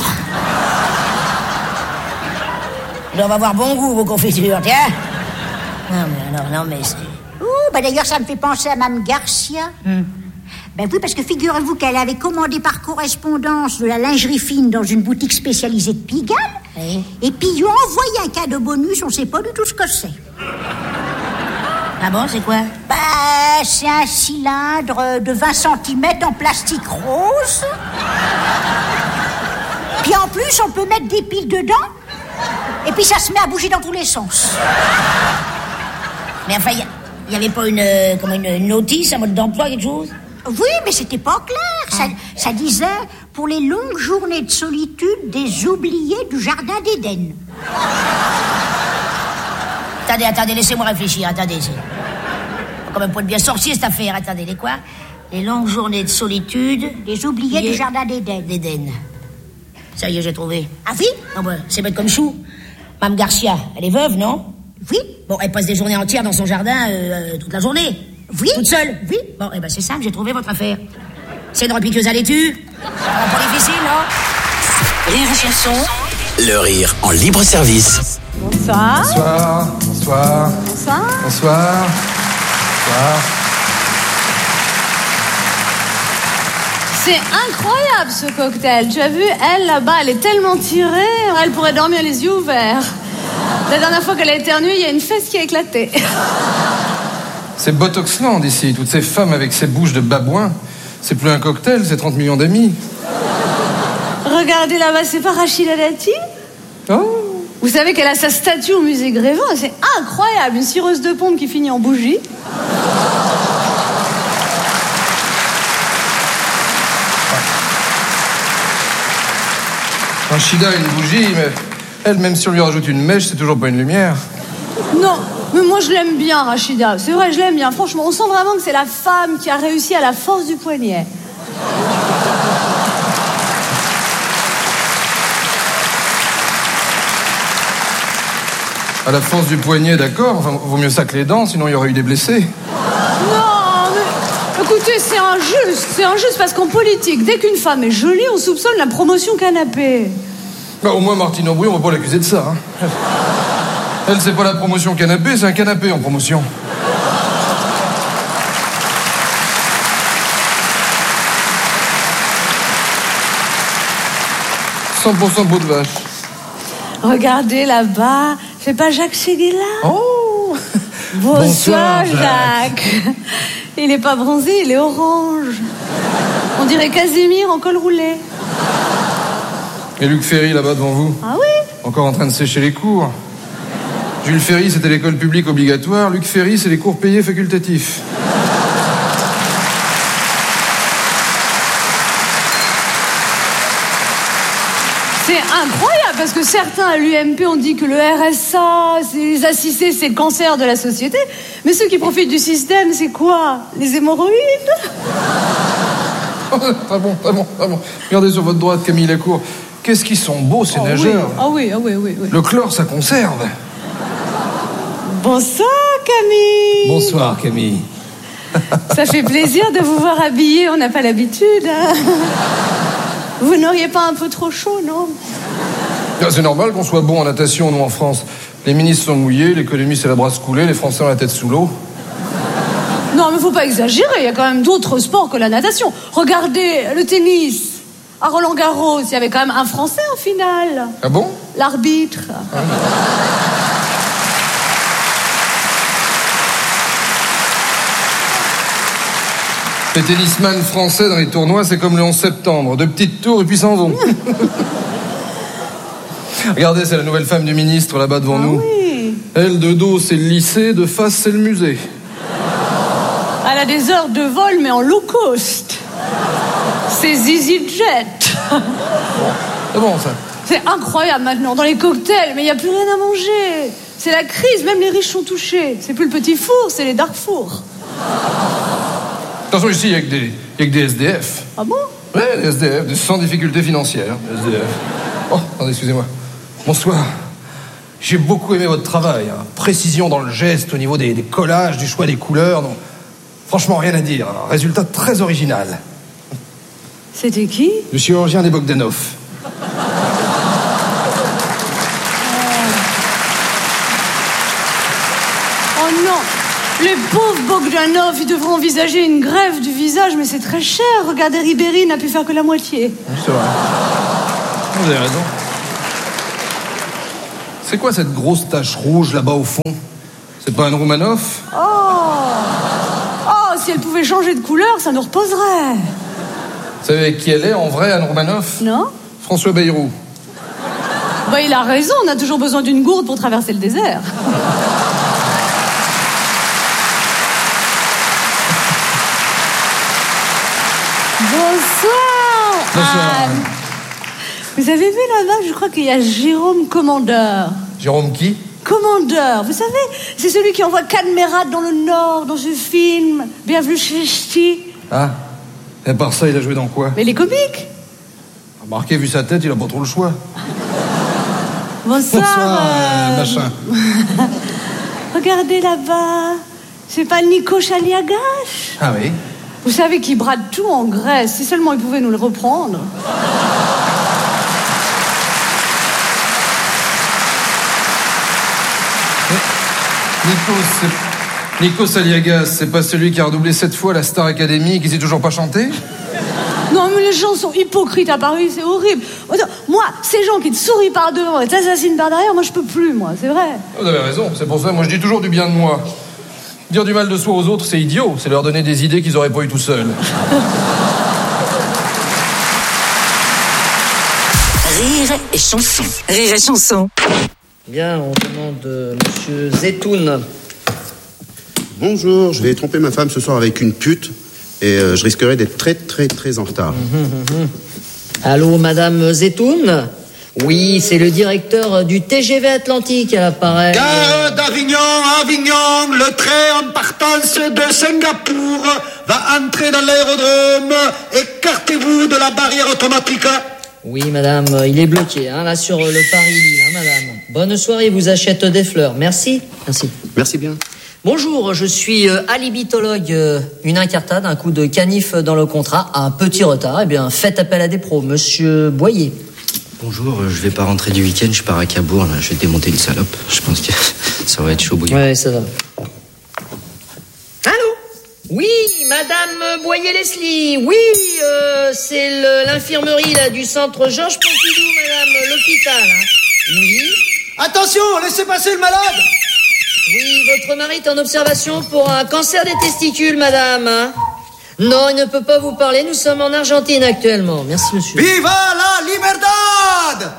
Ils doivent avoir bon goût, vos confitures, tiens. Non, mais alors, non, mais c'est... Ouh, bah d'ailleurs, ça me fait penser à Mme Garcia. Mmh. Ben oui, parce que figurez-vous qu'elle avait commandé par correspondance de la lingerie fine dans une boutique spécialisée de Pigalle. Oui. Et puis ils lui ont envoyé un cadeau bonus, on sait pas du tout ce que c'est. Ah bon, c'est quoi? Bah, c'est un cylindre de vingt centimètres en plastique rose. Puis en plus, on peut mettre des piles dedans. Et puis ça se met à bouger dans tous les sens. Mais enfin, il n'y avait pas une, euh, comme une, une notice, un mode d'emploi, quelque chose? Oui, mais c'était pas clair. Ça, ça disait « Pour les longues journées de solitude des oubliés du Jardin d'Éden ». Attendez, attendez, laissez-moi réfléchir, attendez. C'est quand même pas de bien sorcier, cette affaire. Attendez, les quoi? Les longues journées de solitude... Des oubliés du Jardin d'Éden. D'Éden. Ça y est, j'ai trouvé. Ah oui? Non, bah, c'est bête comme chou. Mme Garcia, elle est veuve, non? Oui. Bon, elle passe des journées entières dans son jardin, euh, toute la journée. Oui. Toute seule? Oui. Bon, eh ben c'est simple, j'ai trouvé votre affaire. C'est une repiqueuse à laitue. Pas difficile, non? Rire et chanson. Le rire en libre service. Bonsoir. Bonsoir. Bonsoir. Bonsoir. Bonsoir. Bonsoir. C'est incroyable ce cocktail. Tu as vu, elle là-bas, elle est tellement tirée, elle pourrait dormir les yeux ouverts. La dernière fois qu'elle a éternué, il y a une fesse qui a éclaté. C'est Botoxland ici, toutes ces femmes avec ces bouches de babouin. C'est plus un cocktail, c'est trente millions d'amis. Regardez là-bas, c'est pas Rachida Dati? Oh. Vous savez qu'elle a sa statue au musée Grévin, c'est incroyable, une cireuse de pompe qui finit en bougie. Rachida a une bougie, mais elle, même si on lui rajoute une mèche, c'est toujours pas une lumière. Non, mais moi je l'aime bien, Rachida. C'est vrai, je l'aime bien. Franchement, on sent vraiment que c'est la femme qui a réussi à la force du poignet. À la force du poignet, d'accord. Enfin, vaut mieux ça que les dents, sinon il y aurait eu des blessés. Non, mais écoutez, c'est injuste. C'est injuste parce qu'en politique, dès qu'une femme est jolie, on soupçonne la promotion canapé. Bah, au moins, Martine Aubry, on va pas l'accuser de ça. Hein. Elle, c'est pas la promotion canapé, c'est un canapé en promotion. cent pour cent peau de vache. Regardez là-bas, c'est pas Jacques Séguéla? Oh. Bonsoir, Bonsoir, Jacques. Jacques. Il est pas bronzé, il est orange. On dirait Casimir en col roulé. Et Luc Ferry, là-bas, devant vous? Ah oui? Encore en train de sécher les cours. Jules Ferry, c'était l'école publique obligatoire. Luc Ferry, c'est les cours payés facultatifs. C'est incroyable parce que certains à l'U M P ont dit que le R S A, les assistés, c'est le cancer de la société. Mais ceux qui profitent du système, c'est quoi? Les hémorroïdes? Très bon, très bon, très bon. Regardez sur votre droite, Camille Lacour. Qu'est-ce qu'ils sont beaux, ces oh, nageurs. Ah oui, ah oui, oui, oui. Le chlore, ça conserve. Bonsoir, Camille. Bonsoir, Camille. Ça fait plaisir de vous voir habillée, on n'a pas l'habitude. Hein. Vous n'auriez pas un peu trop chaud, non? C'est normal qu'on soit bon en natation, nous, en France. Les ministres sont mouillés, l'économie, c'est la brasse coulée, les Français ont la tête sous l'eau. Non, mais faut pas exagérer, il y a quand même d'autres sports que la natation. Regardez, le tennis. À Roland-Garros, il y avait quand même un Français en finale. Ah bon? L'arbitre. Ah. Les tennisman français dans les tournois, c'est comme le onze septembre. Deux petites tours et puis s'en vont. Regardez, c'est la nouvelle femme du ministre là-bas devant ah nous. Oui. Elle, de dos, c'est le lycée, de face, c'est le musée. Elle a des heures de vol, mais en low cost. C'est EasyJet. C'est bon, ça. C'est incroyable maintenant, dans les cocktails, mais il n'y a plus rien à manger. C'est la crise, même les riches sont touchés. C'est plus le petit four, c'est les dark fours. Attention, ici, il n'y a que des, il y a que des S D F. Ah bon? Ouais, des S D F, des sans difficultés financières. S D F. Oh, attendez, excusez-moi. Bonsoir. J'ai beaucoup aimé votre travail. Hein. Précision dans le geste, au niveau des, des collages, du choix des couleurs. Non. Franchement, rien à dire. Un résultat très original. C'était qui? Le chirurgien des Bogdanov. Oh non! Les pauvres Bogdanov, ils devraient envisager une greffe du visage, mais c'est très cher. Regardez, Ribéry n'a pu faire que la moitié. C'est vrai. Vous avez raison. C'est quoi cette grosse tache rouge là-bas au fond? C'est pas un Roumanoff? Oh Oh, si elle pouvait changer de couleur, ça nous reposerait. Vous savez qui elle est, en vrai, Anne Roumanoff? Non? François Bayrou. Bah, il a raison, on a toujours besoin d'une gourde pour traverser le désert. Bonsoir. Bonsoir. Anne. Vous avez vu là-bas, je crois qu'il y a Jérôme Commandeur. Jérôme qui? Commandeur, vous savez, c'est celui qui envoie Cadmerade dans le Nord, dans ce film, Bienvenue chez Ch'ti. Ah. Et à part ça, il a joué dans quoi? Mais les comiques. Remarquez, vu sa tête, il a pas trop le choix. Bonsoir. Bonsoir, euh, euh... machin. Regardez là-bas, c'est pas Nico Chaliagache? Ah oui? Vous savez qu'il brade tout en Grèce, si seulement il pouvait nous le reprendre. Nico, c'est... Nico Saliagas, c'est pas celui qui a redoublé sept fois la Star Academy et qui sait toujours pas chanter? Non, mais les gens sont hypocrites à Paris, c'est horrible. Moi, ces gens qui te sourient par devant et t'assassinent par derrière, moi je peux plus, moi, c'est vrai. Vous avez raison, c'est pour ça, moi je dis toujours du bien de moi. Dire du mal de soi aux autres, c'est idiot, c'est leur donner des idées qu'ils auraient pas eu tout seuls. Rire et chanson. Rire et chanson. Bien, on demande euh, Monsieur Zetoun. Bonjour, je vais tromper ma femme ce soir avec une pute et euh, je risquerai d'être très très très en retard. Mmh, mmh, mmh. Allô, Madame Zetoun? Oui, c'est le directeur du T G V Atlantique à l'appareil. Gare d'Avignon, Avignon, le train en partance de Singapour va entrer dans l'aérodrome. Écartez-vous de la barrière automatique. Oui, madame, il est bloqué, hein, là, sur le Paris-Lille, hein, madame. Bonne soirée, vous achète des fleurs. Merci. Merci. Merci bien. Bonjour, je suis euh, alibitologue. Euh, une incartade, un coup de canif dans le contrat, un petit retard. Eh bien, faites appel à des pros. Monsieur Boyer. Bonjour, je vais pas rentrer du week-end, je pars à Cabourg, là. Je vais démonter une salope. Je pense que ça va être chaud bouillant. Ouais, ça va. Allô? Oui, Madame Boyer-Leslie. Oui, euh, c'est le- l'infirmerie là du centre Georges Pompidou, Madame, l'hôpital. Hein. Oui. Attention, laissez passer le malade. Oui, votre mari est en observation pour un cancer des testicules, Madame. Hein. Non, il ne peut pas vous parler. Nous sommes en Argentine actuellement. Merci, monsieur. Viva la libertad!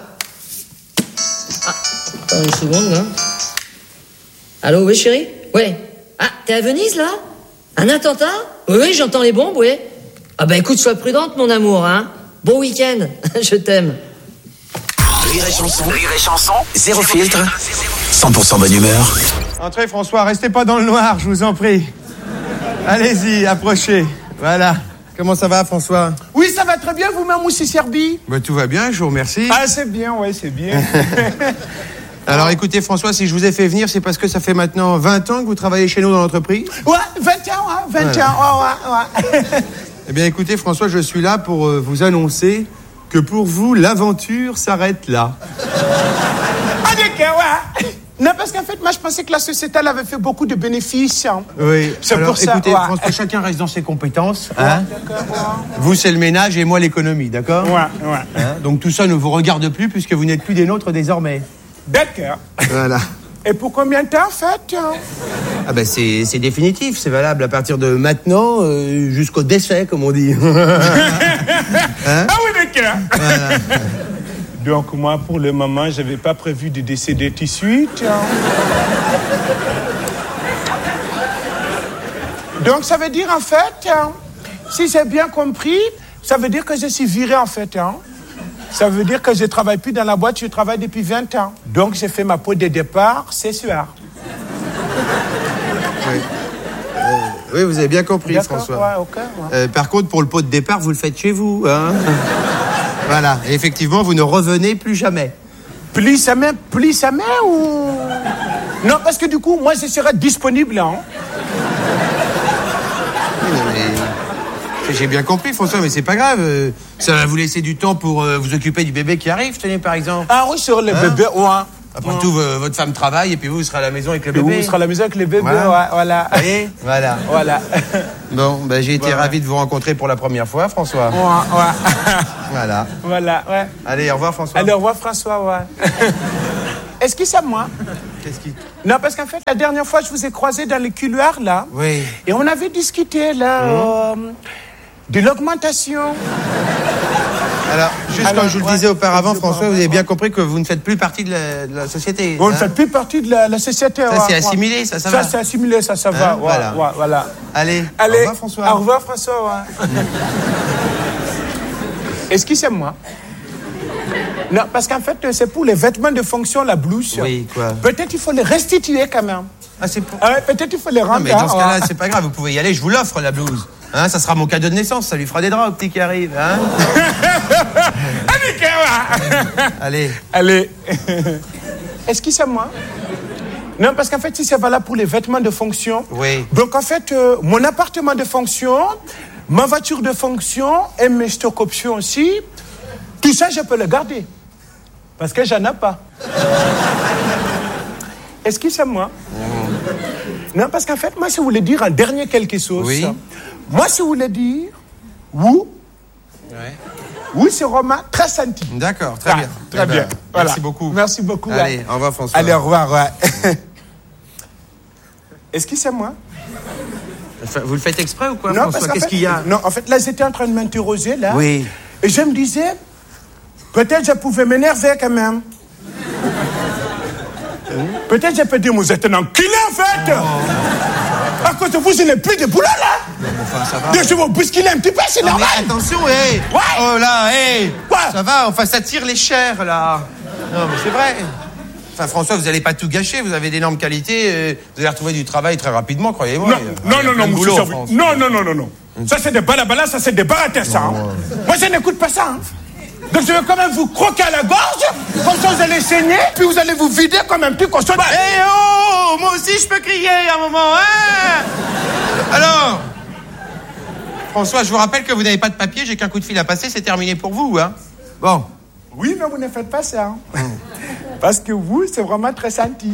Attends une seconde, là. Allô, oui, chérie? Ouais. Ah, t'es à Venise, là? Un attentat? Oui, oui, j'entends les bombes, oui. Ah bah écoute, sois prudente, mon amour, hein. Bon week-end. Je t'aime. Rire et chanson. Rire et chanson. Zéro filtre. cent pour cent bonne humeur. Entrez, François, restez pas dans le noir, je vous en prie. Allez-y, approchez. Voilà. Comment ça va, François? Oui, ça va très bien, vous-même, Moussi Serbi? Bah, tout va bien, je vous remercie. Ah, c'est bien, ouais, c'est bien. Alors, écoutez, François, si je vous ai fait venir, c'est parce que ça fait maintenant vingt ans que vous travaillez chez nous dans l'entreprise? Ouais, vingt ans, hein, vingt Voilà. ans, ouais, ouais, ouais. Eh bien, écoutez, François, je suis là pour euh, vous annoncer que pour vous, l'aventure s'arrête là. Ah, d'accord, ouais. Non, parce qu'en fait, moi, je pensais que la société, elle avait fait beaucoup de bénéfices. Hein. Oui, C'est alors, pour ça, écoutez, ouais. François, chacun reste dans ses compétences. Ouais, Hein d'accord, ouais. Vous, c'est le ménage et moi, l'économie, d'accord? Ouais, ouais. Hein, donc tout ça ne vous regarde plus puisque vous n'êtes plus des nôtres désormais. D'accord. Voilà. Et pour combien de temps, en fait? Hein? Ah ben c'est c'est définitif, c'est valable à partir de maintenant euh, jusqu'au décès, comme on dit. Hein? Ah oui, d'accord. Voilà. Donc, moi, pour le moment, je n'avais pas prévu de décéder tout de suite. Hein. Donc, ça veut dire, en fait, hein, si j'ai bien compris, ça veut dire que je suis viré, en fait. Hein. Ça veut dire que je ne travaille plus dans la boîte, je travaille depuis vingt ans. Donc, j'ai fait ma peau de départ ce soir. Oui. Euh, oui, vous avez bien compris, D'accord, François. ouais, ok, ouais. Euh, par contre, pour le pot de départ, vous le faites chez vous. Hein. Voilà. Et effectivement, vous ne revenez plus jamais. Plus jamais, plus jamais ou... Non, parce que du coup, moi, je serai disponible. Hein. Mais j'ai bien compris, François, mais c'est pas grave. euh, Ça va vous laisser du temps pour euh, vous occuper du bébé qui arrive, tenez, par exemple. Ah oui, sur le Hein? bébé, ouais. Après Ouais. tout, vo- votre femme travaille et puis vous, vous serez à la maison avec le Et bébé. vous serez à la maison avec le bébé, Voilà. ouais, voilà. Voyez Voilà. Voilà. Bon, ben, j'ai été Voilà. ravi de vous rencontrer pour la première fois, François. Ouais, ouais. Voilà. Voilà, ouais. Allez, au revoir, François. Allez, au revoir, François, ouais. Est-ce que c'est moi? Qu'est-ce qui... Non, parce qu'en fait, la dernière fois, je vous ai croisé dans les couloirs, là. Oui. Et on avait discuté, là, mmh. euh, de l'augmentation. Alors, juste Alors, comme je vous le disais ouais, auparavant, François, vous avez bien compris que vous ne faites plus partie de la, de la société. Vous hein? ne faites plus partie de la, la société. Ça, ouais, c'est ouais. assimilé, ça, ça, ça va. Ça, c'est assimilé, ça, ça hein, va. Ouais, voilà. Ouais, voilà. Allez, Allez, au revoir, François. Au revoir, François, ouais. Excusez-moi. Non, parce qu'en fait, c'est pour les vêtements de fonction, la blouse. Oui, quoi. Peut-être il faut les restituer, quand même. Ah, c'est pour... Ah, ouais, peut-être il faut les rendre. Non, mais dans ce cas-là, c'est pas grave, vous pouvez y aller, je vous l'offre, la blouse. Hein, ça sera mon cadeau de naissance, ça lui fera des draps au petit qui arrive. Hein. Allez. Allez. Excusez-moi. Non, parce qu'en fait, si c'est valable pour les vêtements de fonction. Oui. Donc, en fait, euh, mon appartement de fonction, ma voiture de fonction et mes stock options aussi, tout ça, je peux le garder. Parce que j'en ai pas. Excusez-moi. Mmh. Non, parce qu'en fait, moi, si vous voulez dire en dernier quelque chose. Oui. Moi, si vous voulez dire, oui. Ouais. Oui, c'est Romain, très senti. D'accord, très ah, bien. Très eh bien. Ben, Voilà. Merci beaucoup. Merci beaucoup. Allez, ouais. au revoir, François. Allez, au revoir, ouais. Est-ce que c'est moi? Enfin, vous le faites exprès ou quoi, non, François? Qu'est-ce fait, qu'il y a? Non, en fait, là, j'étais en train de m'interroger, là. Oui. Et je me disais, peut-être je pouvais m'énerver quand même. Peut-être je peux dire, vous êtes un enculé, en fait. Oh. À cause de vous, je n'ai plus de boulot, là. Enfin, ça va. Donc, je vais vous bousculer un petit peu, c'est normal. Mais attention, hé. Hey. Ouais. Oh là, hé. Hey. Quoi? Ça va, enfin, ça tire les chairs, là. Non, mais c'est vrai. Enfin, François, vous n'allez pas tout gâcher, vous avez d'énormes qualités, euh, vous allez retrouver du travail très rapidement, croyez-moi. Non, non, non, non, monsieur boulot, non, non, non, non, non. Ça, c'est des balabala, ça, c'est des baratas, ça. Hein. Moi, je n'écoute pas ça. Hein. Donc, je vais quand même vous croquer à la gorge, comme ça, vous allez saigner, puis vous allez vous vider comme un petit cochon. Hé, hey, oh, moi aussi, je peux crier à un moment, hein. Alors, François, je vous rappelle que vous n'avez pas de papier, j'ai qu'un coup de fil à passer, c'est terminé pour vous, hein. Bon. Oui, mais vous ne faites pas ça. Hein. Parce que vous, c'est vraiment très senti.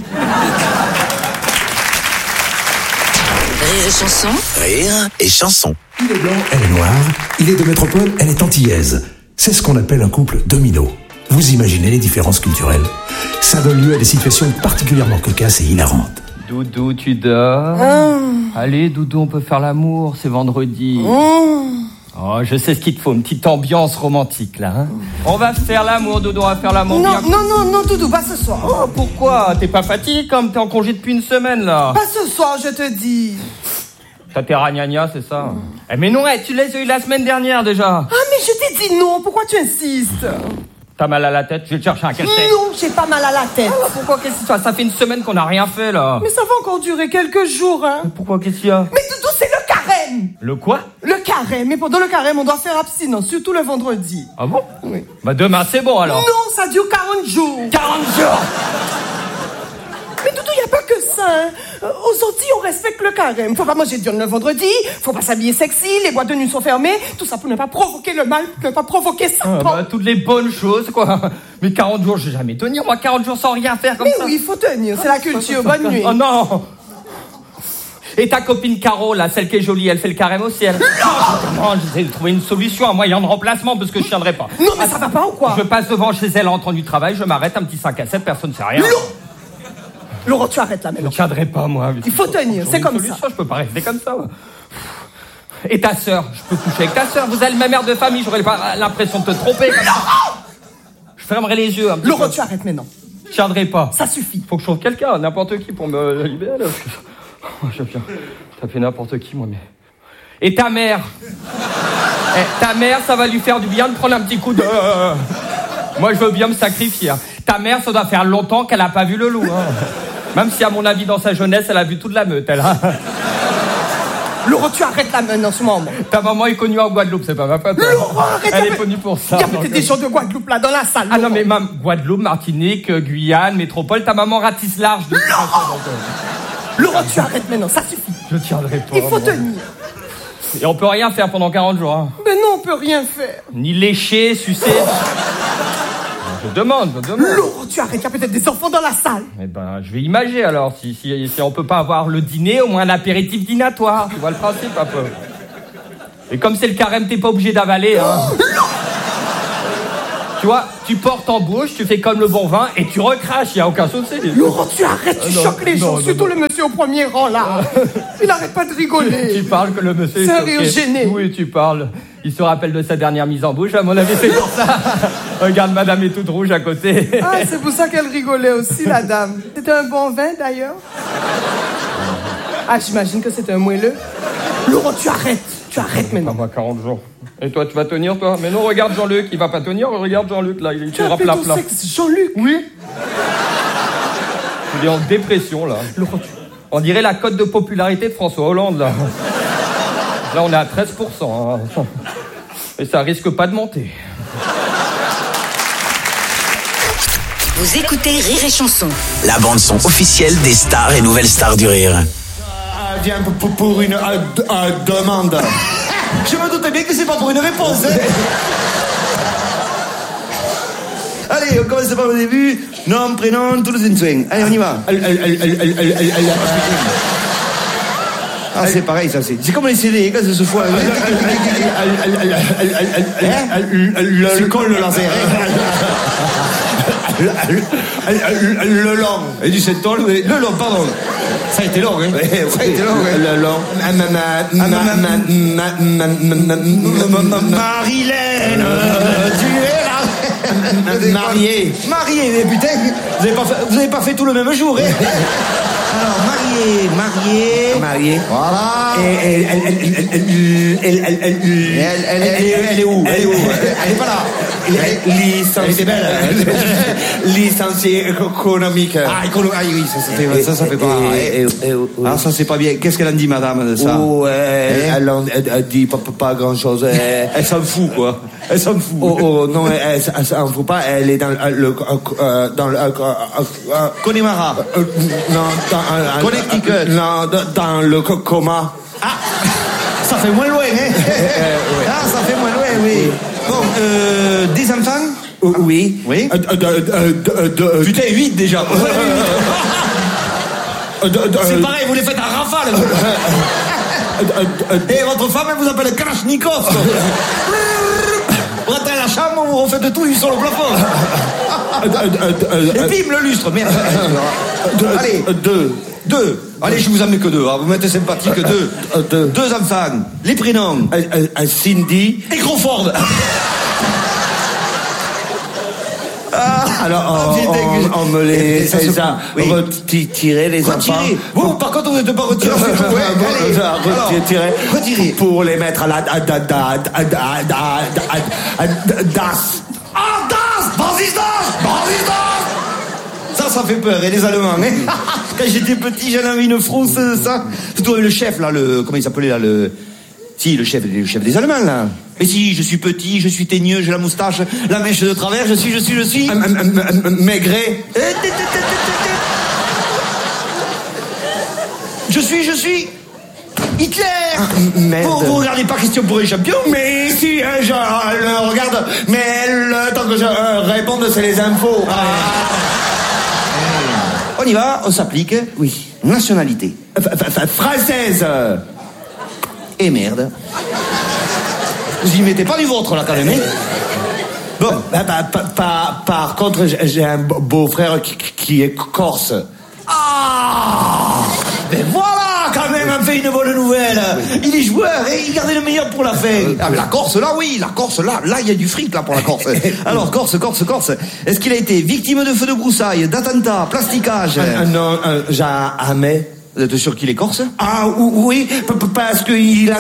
Rire et chanson. Rire et chanson. Il est blanc, elle est noire. Il est de métropole, elle est antillaise. C'est ce qu'on appelle un couple domino. Vous imaginez les différences culturelles. Ça donne lieu à des situations particulièrement cocasses et hilarantes. Doudou, tu dors? mmh. Allez, Doudou, on peut faire l'amour, c'est vendredi. mmh. Oh, je sais ce qu'il te faut, une petite ambiance romantique, là. Hein. On va faire l'amour, Doudou, on va faire l'amour. Non, bien... non, non, non, Doudou, pas ce soir. Oh, pourquoi? T'es pas fatigué comme t'es en congé depuis une semaine, là? Pas ce soir, je te dis. T'as tes ragnagnas, c'est ça? mmh. eh, Mais non, hey, tu les as eu la semaine dernière, déjà. Ah, mais je t'ai dit non, pourquoi tu insistes? T'as mal à la tête? Je vais te chercher un cachet. Non, j'ai pas mal à la tête. Alors, pourquoi, qu'est-ce que ça? Ça fait une semaine qu'on n'a rien fait, là. Mais ça va encore durer quelques jours, hein. Mais pourquoi, qu'est-ce qu'il y a? Mais Doudou, c'est le carême. Le quoi? Le carême. Mais pendant le carême, on doit faire abstinence, surtout le vendredi. Ah bon? Oui. Bah demain, c'est bon, alors. Non, ça dure quarante jours. quarante jours. Mais Doudou, il n'y a pas que ça. Hein. Euh, aux Antilles, on respecte le carême. Faut pas manger de viande le vendredi, faut pas s'habiller sexy, les boîtes de nuit sont fermées. Tout ça pour ne pas provoquer le mal, ne pas provoquer Satan. Ah, bah, toutes les bonnes choses, quoi. Mais quarante jours, je vais jamais tenir. Moi, quarante jours sans rien faire comme Mais ça. Mais oui, il faut tenir. C'est ah, la culture. Bonne nuit. Oh non. Et ta copine Caro, là, celle qui est jolie, elle fait le carême aussi, elle? Non, j'essaie de trouver une solution, un moyen de remplacement, parce que je tiendrai pas. Non, mais ça va pas ou quoi? Je passe devant chez elle en rentrant du travail, je m'arrête, un petit cinq à sept, personne ne sait rien. Laurent, Laurent, tu arrêtes là, maintenant. Je tiendrai pas, moi. Il faut tenir, c'est comme ça. Je peux pas rester comme ça. Et ta sœur, je peux coucher avec ta sœur. Vous avez le même air de famille, j'aurais pas l'impression de te tromper. Laurent! Je fermerai les yeux un petit Laurent, peu. tu arrêtes maintenant. Je tiendrai pas. Ça suffit. Faut que je trouve quelqu'un, n'importe qui, pour me libérer, là. Je viens taper n'importe qui, moi, mais... Et ta mère eh, ta mère, ça va lui faire du bien de prendre un petit coup de... Moi, je veux bien me sacrifier. Ta mère, ça doit faire longtemps qu'elle a pas vu le loup. Hein. Même si, à mon avis, dans sa jeunesse, elle a vu toute la meute, elle. Hein. Laurent, tu arrêtes là maintenant, en ce moment. Ta maman est connue en Guadeloupe, c'est pas ma faute. Laurent, arrête. Elle est connue pour ça. Il y a peut-être des gens de Guadeloupe là, dans la salle. Ah non, mais ma Guadeloupe, Martinique, Guyane, Métropole, ta maman ratisse large. De Laurent, Laurent, tu arrêtes maintenant, ça suffit. Je tiendrai pas. Il faut moi. tenir. Et on peut rien faire pendant quarante jours. Hein. Mais non, on peut rien faire. Ni lécher, sucer. Je demande, je demande. Laurent, tu arrêtes, il y a peut-être des enfants dans la salle. Eh ben, je vais imager alors. Si, si, si on peut pas avoir le dîner, au moins l'apéritif dînatoire. Tu vois le principe un peu. Et comme c'est le carême, t'es pas obligé d'avaler. Hein. Tu vois, tu tu portes en bouche, tu fais comme le bon vin et tu recraches, il n'y a aucun souci. Laurent, tu arrêtes, tu Euh, non, choques les gens, non, non, surtout non. le monsieur au premier rang, là. Il arrête pas de rigoler. Tu parles que le monsieur... C'est est un rire choqué. gêné. Oui, tu parles. Il se rappelle de sa dernière mise en bouche, à mon avis, c'est pour ça. Regarde, madame est toute rouge à côté. Ah, c'est pour ça qu'elle rigolait aussi, la dame. C'était un bon vin, d'ailleurs. Ah, j'imagine que c'était un moelleux. Laurent, tu arrêtes. Tu arrêtes maintenant. Ah, moi, quarante jours. Et toi, tu vas tenir, toi? Mais non, regarde Jean-Luc, il va pas tenir. Regarde Jean-Luc, là, il Tu est appelles plat ton plat. sexe Jean-Luc? Oui. Il est en dépression, là. Laurent, tu... On dirait la cote de popularité de François Hollande, là. Là, on est à treize pour cent. Hein. Et ça risque pas de monter. Vous écoutez Rire et Chanson. La bande-son officielle des stars et nouvelles stars du rire. Ah, viens pour, pour une euh, d- euh, demande. Je me doutais bien que c'est pas pour une réponse. Hein. Allez, on commence par le début. Nom, prénom, tous les soins. Allez, on y va. Ah, c'est pareil, ça, c'est. C'est comme les C D, quand ça se fout. C'est con le laser. Le long. Et du sept tomes, le long, pardon. Ça a été long, hein. Ça a été long, hein. Le long. Marilène, tu es là. Marié. Marié, mais putain, vous avez pas fait, vous avez pas fait tout le même jour, hein. Alors, marié, marié. Marié. Voilà. Et elle, elle, elle, elle, elle, elle, elle, elle, elle, elle est où? Elle est où? Elle est pas là. Licenciée. Elle était belle. Licenciée économique. Ah, économique. Ah oui, ça, ça fait, ça, ça fait pas. Ah, ça, c'est pas bien. Qu'est-ce qu'elle en dit, madame, de ça? Oh, elle, elle, elle, elle dit pas, pas grand chose. Elle, elle s'en fout, quoi. Elle s'en fout. Oh, oh, non, elle, elle, elle s'en fout pas. Elle est dans le, euh, dans le, euh, euh, Connemara. Euh, non, dans, euh, Connecticut. Non, dans le coma. Ah, ça fait moins loin, hein. Ah, ça fait moins loin, oui. Bon, euh, des enfants? Oui. Oui. Putain, huit déjà. C'est pareil, vous les faites à rafale. Et votre femme, elle vous appelle Kalachnikov. Vous rentrez à la chambre, vous refaites tout sur le plafond. Et bim, le lustre, merde. Allez, deux. Deux. Allez, je vous en mets que deux. Hein. Vous mettez sympathique, deux. Deux. Deux enfants. Les prénoms. Cindy. Et Crawford. Ah, alors, on, on, on me les ça, ça, ça, oui. Retirer les enfants. Vous, par contre, vous n'êtes pas retiré. Retirer. Retirer. Pour les mettre à la das. Ah, das. Basis das. Basis das. Ça, ça fait peur. Et les Allemands, hein. Quand j'étais petit, j'en avais une frousse, ça. Surtout le chef, là, le, comment il s'appelait, là, le, si, le chef, le chef des Allemands, là. Mais si, je suis petit, je suis teigneux, j'ai la moustache, la mèche de travers, je suis, je suis, je suis... Maigret. Je suis, je suis... Hitler. Ah, vous, vous regardez pas Question pour les champions? Mais si, hein, je le regarde, mais le temps que je euh, réponde, c'est les infos. Ah. On y va, on s'applique. Oui. Nationalité. Française. Et merde. Vous y mettez pas du vôtre, là, quand même, hein? Bon, bah, bah, bah, par, par contre, j'ai un beau-frère qui, qui est corse. Ah! Mais voilà, quand même, on fait une bonne nouvelle. Oui. Il est joueur et il gardait le meilleur pour la fin. Ah, la Corse, là, oui, la Corse, là, là, il y a du fric, là, pour la Corse. Alors, Corse, Corse, Corse. Est-ce qu'il a été victime de feux de broussailles, d'attentats, plasticage? euh, Non, euh, jamais. Vous êtes sûr qu'il est corse? Ah, oui, parce qu'il a...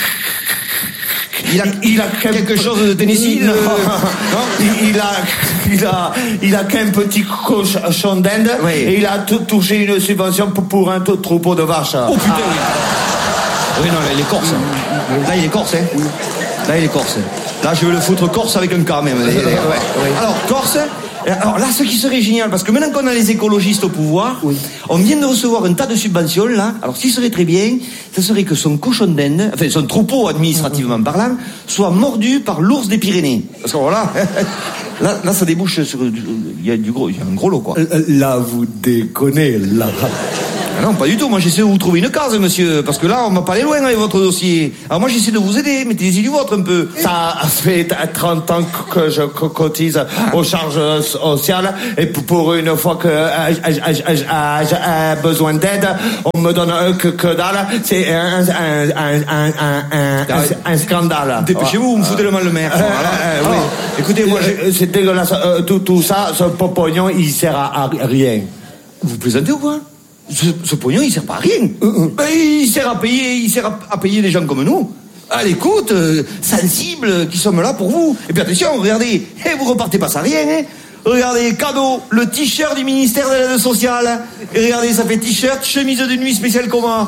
Il a, il a quelque chose de Tennessee? Non, non, il a, il a, il a qu'un petit cochon d'Inde, oui. Et il a tout touché une subvention pour, pour un tout troupeau de vaches. Oh putain, oui. Oui, non, là, il est corse. Là, il est corse, hein. Là, il est corse. Là, je veux le foutre corse avec un K, même. Ouais, ouais. Alors, corse. Alors là, ce qui serait génial, parce que maintenant qu'on a les écologistes au pouvoir, oui. On vient de recevoir un tas de subventions, là. Alors, ce qui serait très bien, ce serait que son cochon d'Inde, enfin, son troupeau administrativement parlant, soit mordu par l'ours des Pyrénées. Parce que voilà, là, là, ça débouche sur, il y a du gros, il y a un gros lot, quoi. Là, vous déconnez, là. Ah non, pas du tout. Moi, j'essaie de vous trouver une case, monsieur. Parce que là, on m'a pas allé loin avec votre dossier. Alors moi, j'essaie de vous aider. Mettez-y du vôtre un peu. Ça fait trente ans que je cotise aux charges sociales. Et pour une fois que j'ai besoin d'aide, on me donne que, que dalle. C'est un, un, un, un, un, un, un scandale. Dépêchez-vous, vous me foutez le mal le maire. Euh, euh, oui. Écoutez, moi, je, c'est dégueulasse. Euh, tout, tout ça, ce pognon, il sert à, à rien. Vous plaisantez ou quoi? Ce, ce pognon, il sert pas à rien. Euh, euh. Ben, il sert à payer, il sert à, à payer des gens comme nous. À l'écoute, euh, sensibles, qui sommes là pour vous. Et puis attention, regardez, eh, vous repartez pas sans rien, hein. Regardez, cadeau, le t-shirt du ministère de l'aide sociale. Et regardez, ça fait t-shirt, chemise de nuit spéciale coma.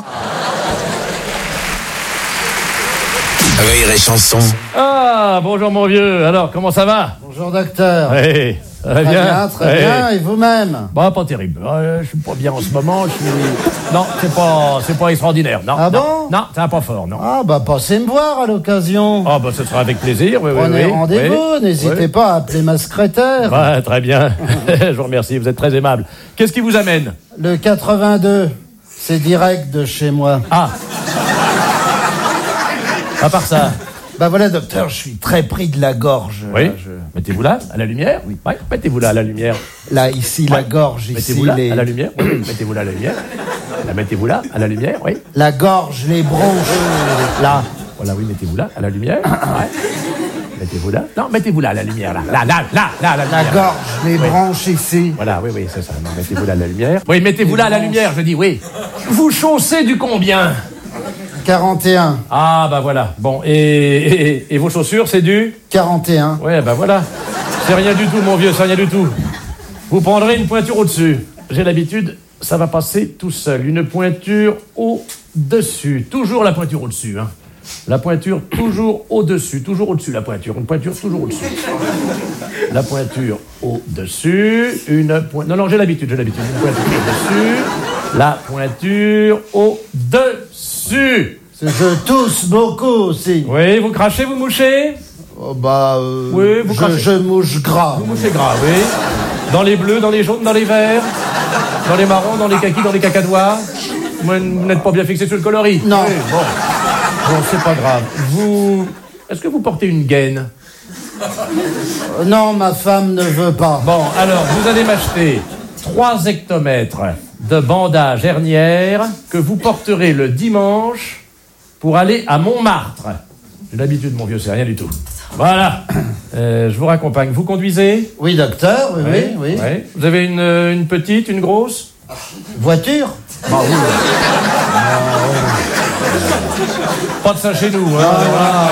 Rire et chanson. Ah, bonjour mon vieux. Alors, comment ça va? Bonjour docteur. Oui, ça va très bien. bien, très oui. bien. Et vous-même? Bah, pas terrible. Euh, je suis pas bien en ce moment. Je suis... Non, c'est pas, c'est pas extraordinaire. Non. Ah non, bon? Non, c'est pas fort, non. Ah bah passez me voir à l'occasion. Ah bah ce sera avec plaisir. Oui, Prenez oui, oui. rendez-vous. Oui. N'hésitez oui. pas à appeler ma secrétaire. Ouais, très bien. Je vous remercie. Vous êtes très aimable. Qu'est-ce qui vous amène? Le quatre-vingt-deux. C'est direct de chez moi. Ah. À part ça. Bah voilà, docteur, je suis très pris de la gorge. Oui. Là, je... Mettez-vous là, à la lumière. Oui. Ouais. Mettez-vous là, à la lumière. Là, ici, ouais. la gorge, mettez-vous ici, là, les... à la lumière. Oui. Mettez-vous là, à la lumière. Là, mettez-vous là, à la lumière, oui. La gorge, les bronches, là. Voilà, oui, mettez-vous là, à la lumière. Ouais. Mettez-vous là. Non, mettez-vous là, à la lumière, là. Là, là, là, là, à la lumière. La gorge, les oui. branches ici. Voilà, oui, oui, c'est ça. Non, mettez-vous là, à la lumière. Oui, mettez-vous là, à la lumière, je dis, oui. Vous chaussez du combien? quarante et un. Ah, bah voilà. Bon, et, et, et vos chaussures, c'est du quarante et un. Ouais, bah voilà. C'est rien du tout, mon vieux, c'est rien du tout. Vous prendrez une pointure au-dessus. J'ai l'habitude, ça va passer tout seul. Une pointure au-dessus. Toujours la pointure au-dessus, hein. La pointure toujours au-dessus. Toujours au-dessus, la pointure. Une pointure toujours au-dessus. La pointure au-dessus. Une pointure... Non, non, j'ai l'habitude, j'ai l'habitude. Une pointure au-dessus. La pointure au-dessus. Je tousse beaucoup aussi. Oui, vous crachez, vous mouchez? Oh bah... Euh, oui, vous je, crachez. Je mouche gras. Vous mouchez gras, oui. Dans les bleus, dans les jaunes, dans les verts, dans les marrons, dans les kakis, dans les cacadois. Vous n'êtes pas bien fixé sur le coloris? Non. Oui, bon. Bon, c'est pas grave. Vous... Est-ce que vous portez une gaine? euh, Non, ma femme ne veut pas. Bon, alors, vous allez m'acheter trois hectomètres de bandage hernière que vous porterez le dimanche pour aller à Montmartre. J'ai l'habitude, mon vieux, c'est rien du tout. Voilà. Euh, je vous raccompagne. Vous conduisez? Oui, docteur, oui, oui, oui. oui. Vous avez une, une petite, une grosse? Voiture? Bah oui. Ah, oui. Pas de ça chez nous. Hein. Ah, voilà,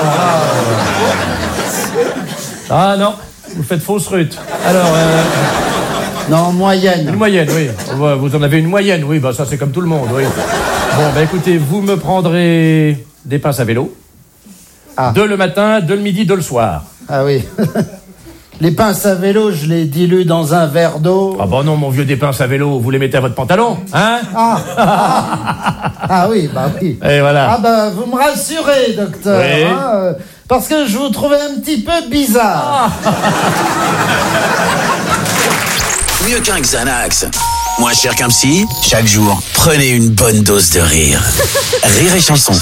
voilà. Ah non, vous faites fausse rute. Alors... Euh... Non, moyenne. Une moyenne, oui. Vous en avez une moyenne, oui, bah ça c'est comme tout le monde, oui. Bon, bah écoutez, vous me prendrez des pinces à vélo. Ah. Deux le matin, deux le midi, deux le soir. Ah oui. Les pinces à vélo, je les dilue dans un verre d'eau. Ah bah non, mon vieux, des pinces à vélo, vous les mettez à votre pantalon, hein? Ah, ah, ah oui, bah oui. Et voilà. Ah bah, vous me rassurez, docteur. Oui. Hein, euh, parce que je vous trouvais un petit peu bizarre. Ah. Mieux qu'un Xanax. Moins cher qu'un psy, chaque jour, prenez une bonne dose de rire. Rire et chanson.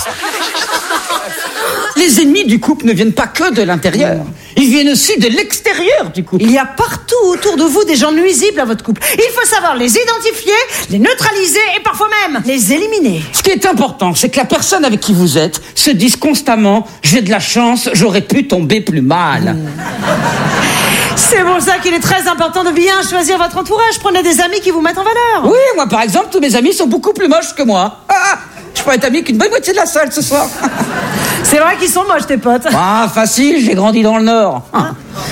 Les ennemis du couple ne viennent pas que de l'intérieur. Ils viennent aussi de l'extérieur du couple. Il y a partout autour de vous des gens nuisibles à votre couple. Il faut savoir les identifier, les neutraliser et parfois même les éliminer. Ce qui est important, c'est que la personne avec qui vous êtes se dise constamment « J'ai de la chance, j'aurais pu tomber plus mal. Mmh. » C'est pour ça qu'il est très important de bien choisir votre entourage. Prenez des amis qui vous mettent en valeur. Oui, moi par exemple, tous mes amis sont beaucoup plus moches que moi. Ah, je pourrais être ami qu'une bonne moitié de la salle ce soir. C'est vrai qu'ils sont moches, tes potes. Ah, facile, j'ai grandi dans le Nord. Ah.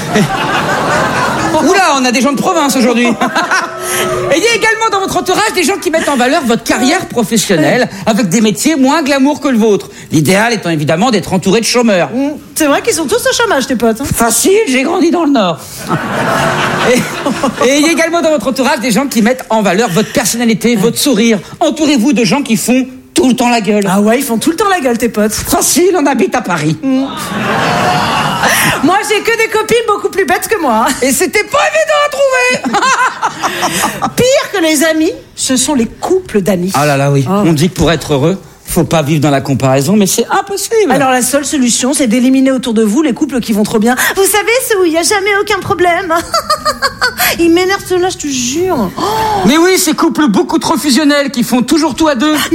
Oula, on a des gens de province aujourd'hui. Ayez également dans votre entourage des gens qui mettent en valeur votre carrière professionnelle avec des métiers moins glamour que le vôtre. L'idéal étant évidemment d'être entouré de chômeurs. Mmh. C'est vrai qu'ils sont tous au chômage, tes potes. Hein. Facile, j'ai grandi dans le Nord. Et, et ayez également dans votre entourage des gens qui mettent en valeur votre personnalité, votre sourire. Entourez-vous de gens qui font tout le temps la gueule. Ah ouais, ils font tout le temps la gueule, tes potes. Facile, on habite à Paris. Mmh. Moi, j'ai que des copines beaucoup plus bêtes que moi. Et c'était pas évident à trouver. Pire que les amis, ce sont les couples d'amis. Ah là là, oui. On dit que pour être heureux, faut pas vivre dans la comparaison, mais c'est impossible. Alors la seule solution, c'est d'éliminer autour de vous les couples qui vont trop bien. Vous savez, ceux où il n'y a jamais aucun problème. Ils m'énervent ceux-là, je te jure. Mais oui, ces couples beaucoup trop fusionnels qui font toujours tout à deux.